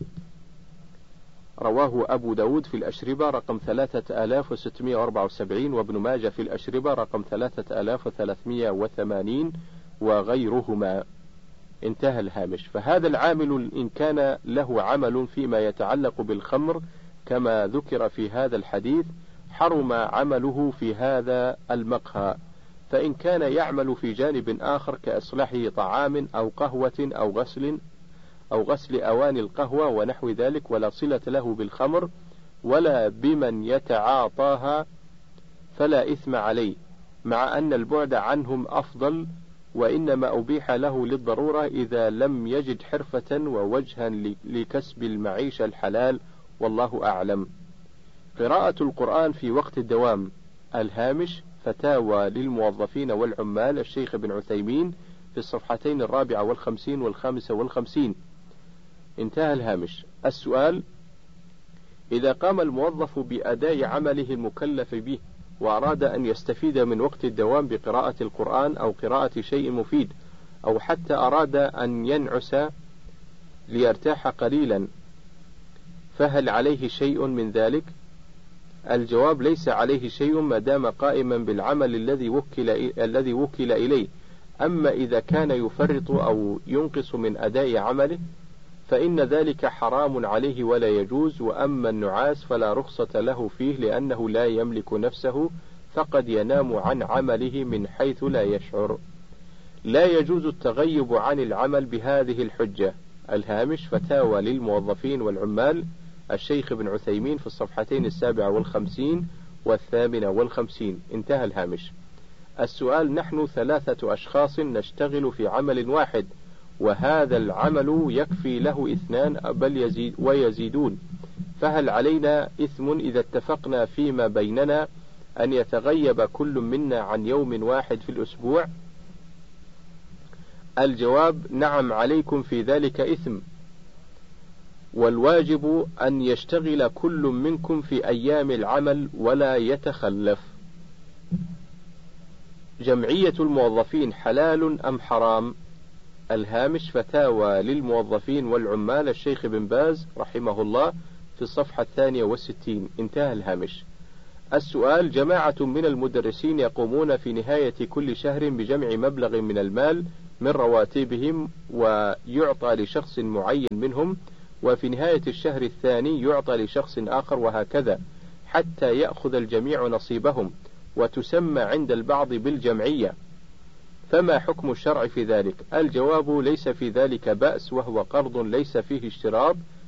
رواه أبو داود في الأشربة رقم ثلاثة آلاف وستمائة وأربعة وسبعين، وابن ماجه في الأشربة رقم ثلاثة آلاف وثلاثمائة وثمانين وغيرهما. انتهى الهامش. فهذا العامل إن كان له عمل فيما يتعلق بالخمر كما ذكر في هذا الحديث حرم عمله في هذا المقهى، فإن كان يعمل في جانب آخر كإصلاح طعام أو قهوة أو غسل أو غسل أواني القهوة ونحو ذلك ولا صلة له بالخمر ولا بمن يتعاطاها فلا إثم عليه، مع أن البعد عنهم أفضل، وإنما أبيح له للضرورة إذا لم يجد حرفة ووجها لكسب المعيشة الحلال، والله أعلم. قراءة القرآن في وقت الدوام. الهامش فتاوى للموظفين والعمال الشيخ بن عثيمين في الصفحتين الرابعة والخمسين والخامسة والخمسين. انتهى الهامش. السؤال: إذا قام الموظف بأداء عمله المكلف به وأراد أن يستفيد من وقت الدوام بقراءة القرآن أو قراءة شيء مفيد، أو حتى أراد أن ينعس ليرتاح قليلا، فهل عليه شيء من ذلك؟ الجواب: ليس عليه شيء ما دام قائما بالعمل الذي وكل الذي وكل إليه. أما إذا كان يفرط أو ينقص من أداء عمله فإن ذلك حرام عليه ولا يجوز. وأما النعاس فلا رخصة له فيه، لأنه لا يملك نفسه، فقد ينام عن عمله من حيث لا يشعر. لا يجوز التغيب عن العمل بهذه الحجة. الهامش فتاوى للموظفين والعمال الشيخ بن عثيمين في الصفحتين السابعة والخمسين والثامنة والخمسين. انتهى الهامش. السؤال: نحن ثلاثة أشخاص نشتغل في عمل واحد، وهذا العمل يكفي له اثنان بل يزيد ويزيدون، فهل علينا إثم إذا اتفقنا فيما بيننا أن يتغيب كل منا عن يوم واحد في الأسبوع؟ الجواب: نعم، عليكم في ذلك إثم، والواجب أن يشتغل كل منكم في أيام العمل ولا يتخلف. جمعية الموظفين حلال أم حرام؟ الهامش فتاوى للموظفين والعمال الشيخ بن باز رحمه الله في الصفحة الثانية والستين. انتهى الهامش. السؤال: جماعة من المدرسين يقومون في نهاية كل شهر بجمع مبلغ من المال من رواتبهم ويعطى لشخص معين منهم، وفي نهاية الشهر الثاني يعطى لشخص آخر، وهكذا حتى يأخذ الجميع نصيبهم، وتسمى عند البعض بالجمعية، فما حكم الشرع في ذلك؟ الجواب: ليس في ذلك بأس، وهو قرض ليس فيه اشتراط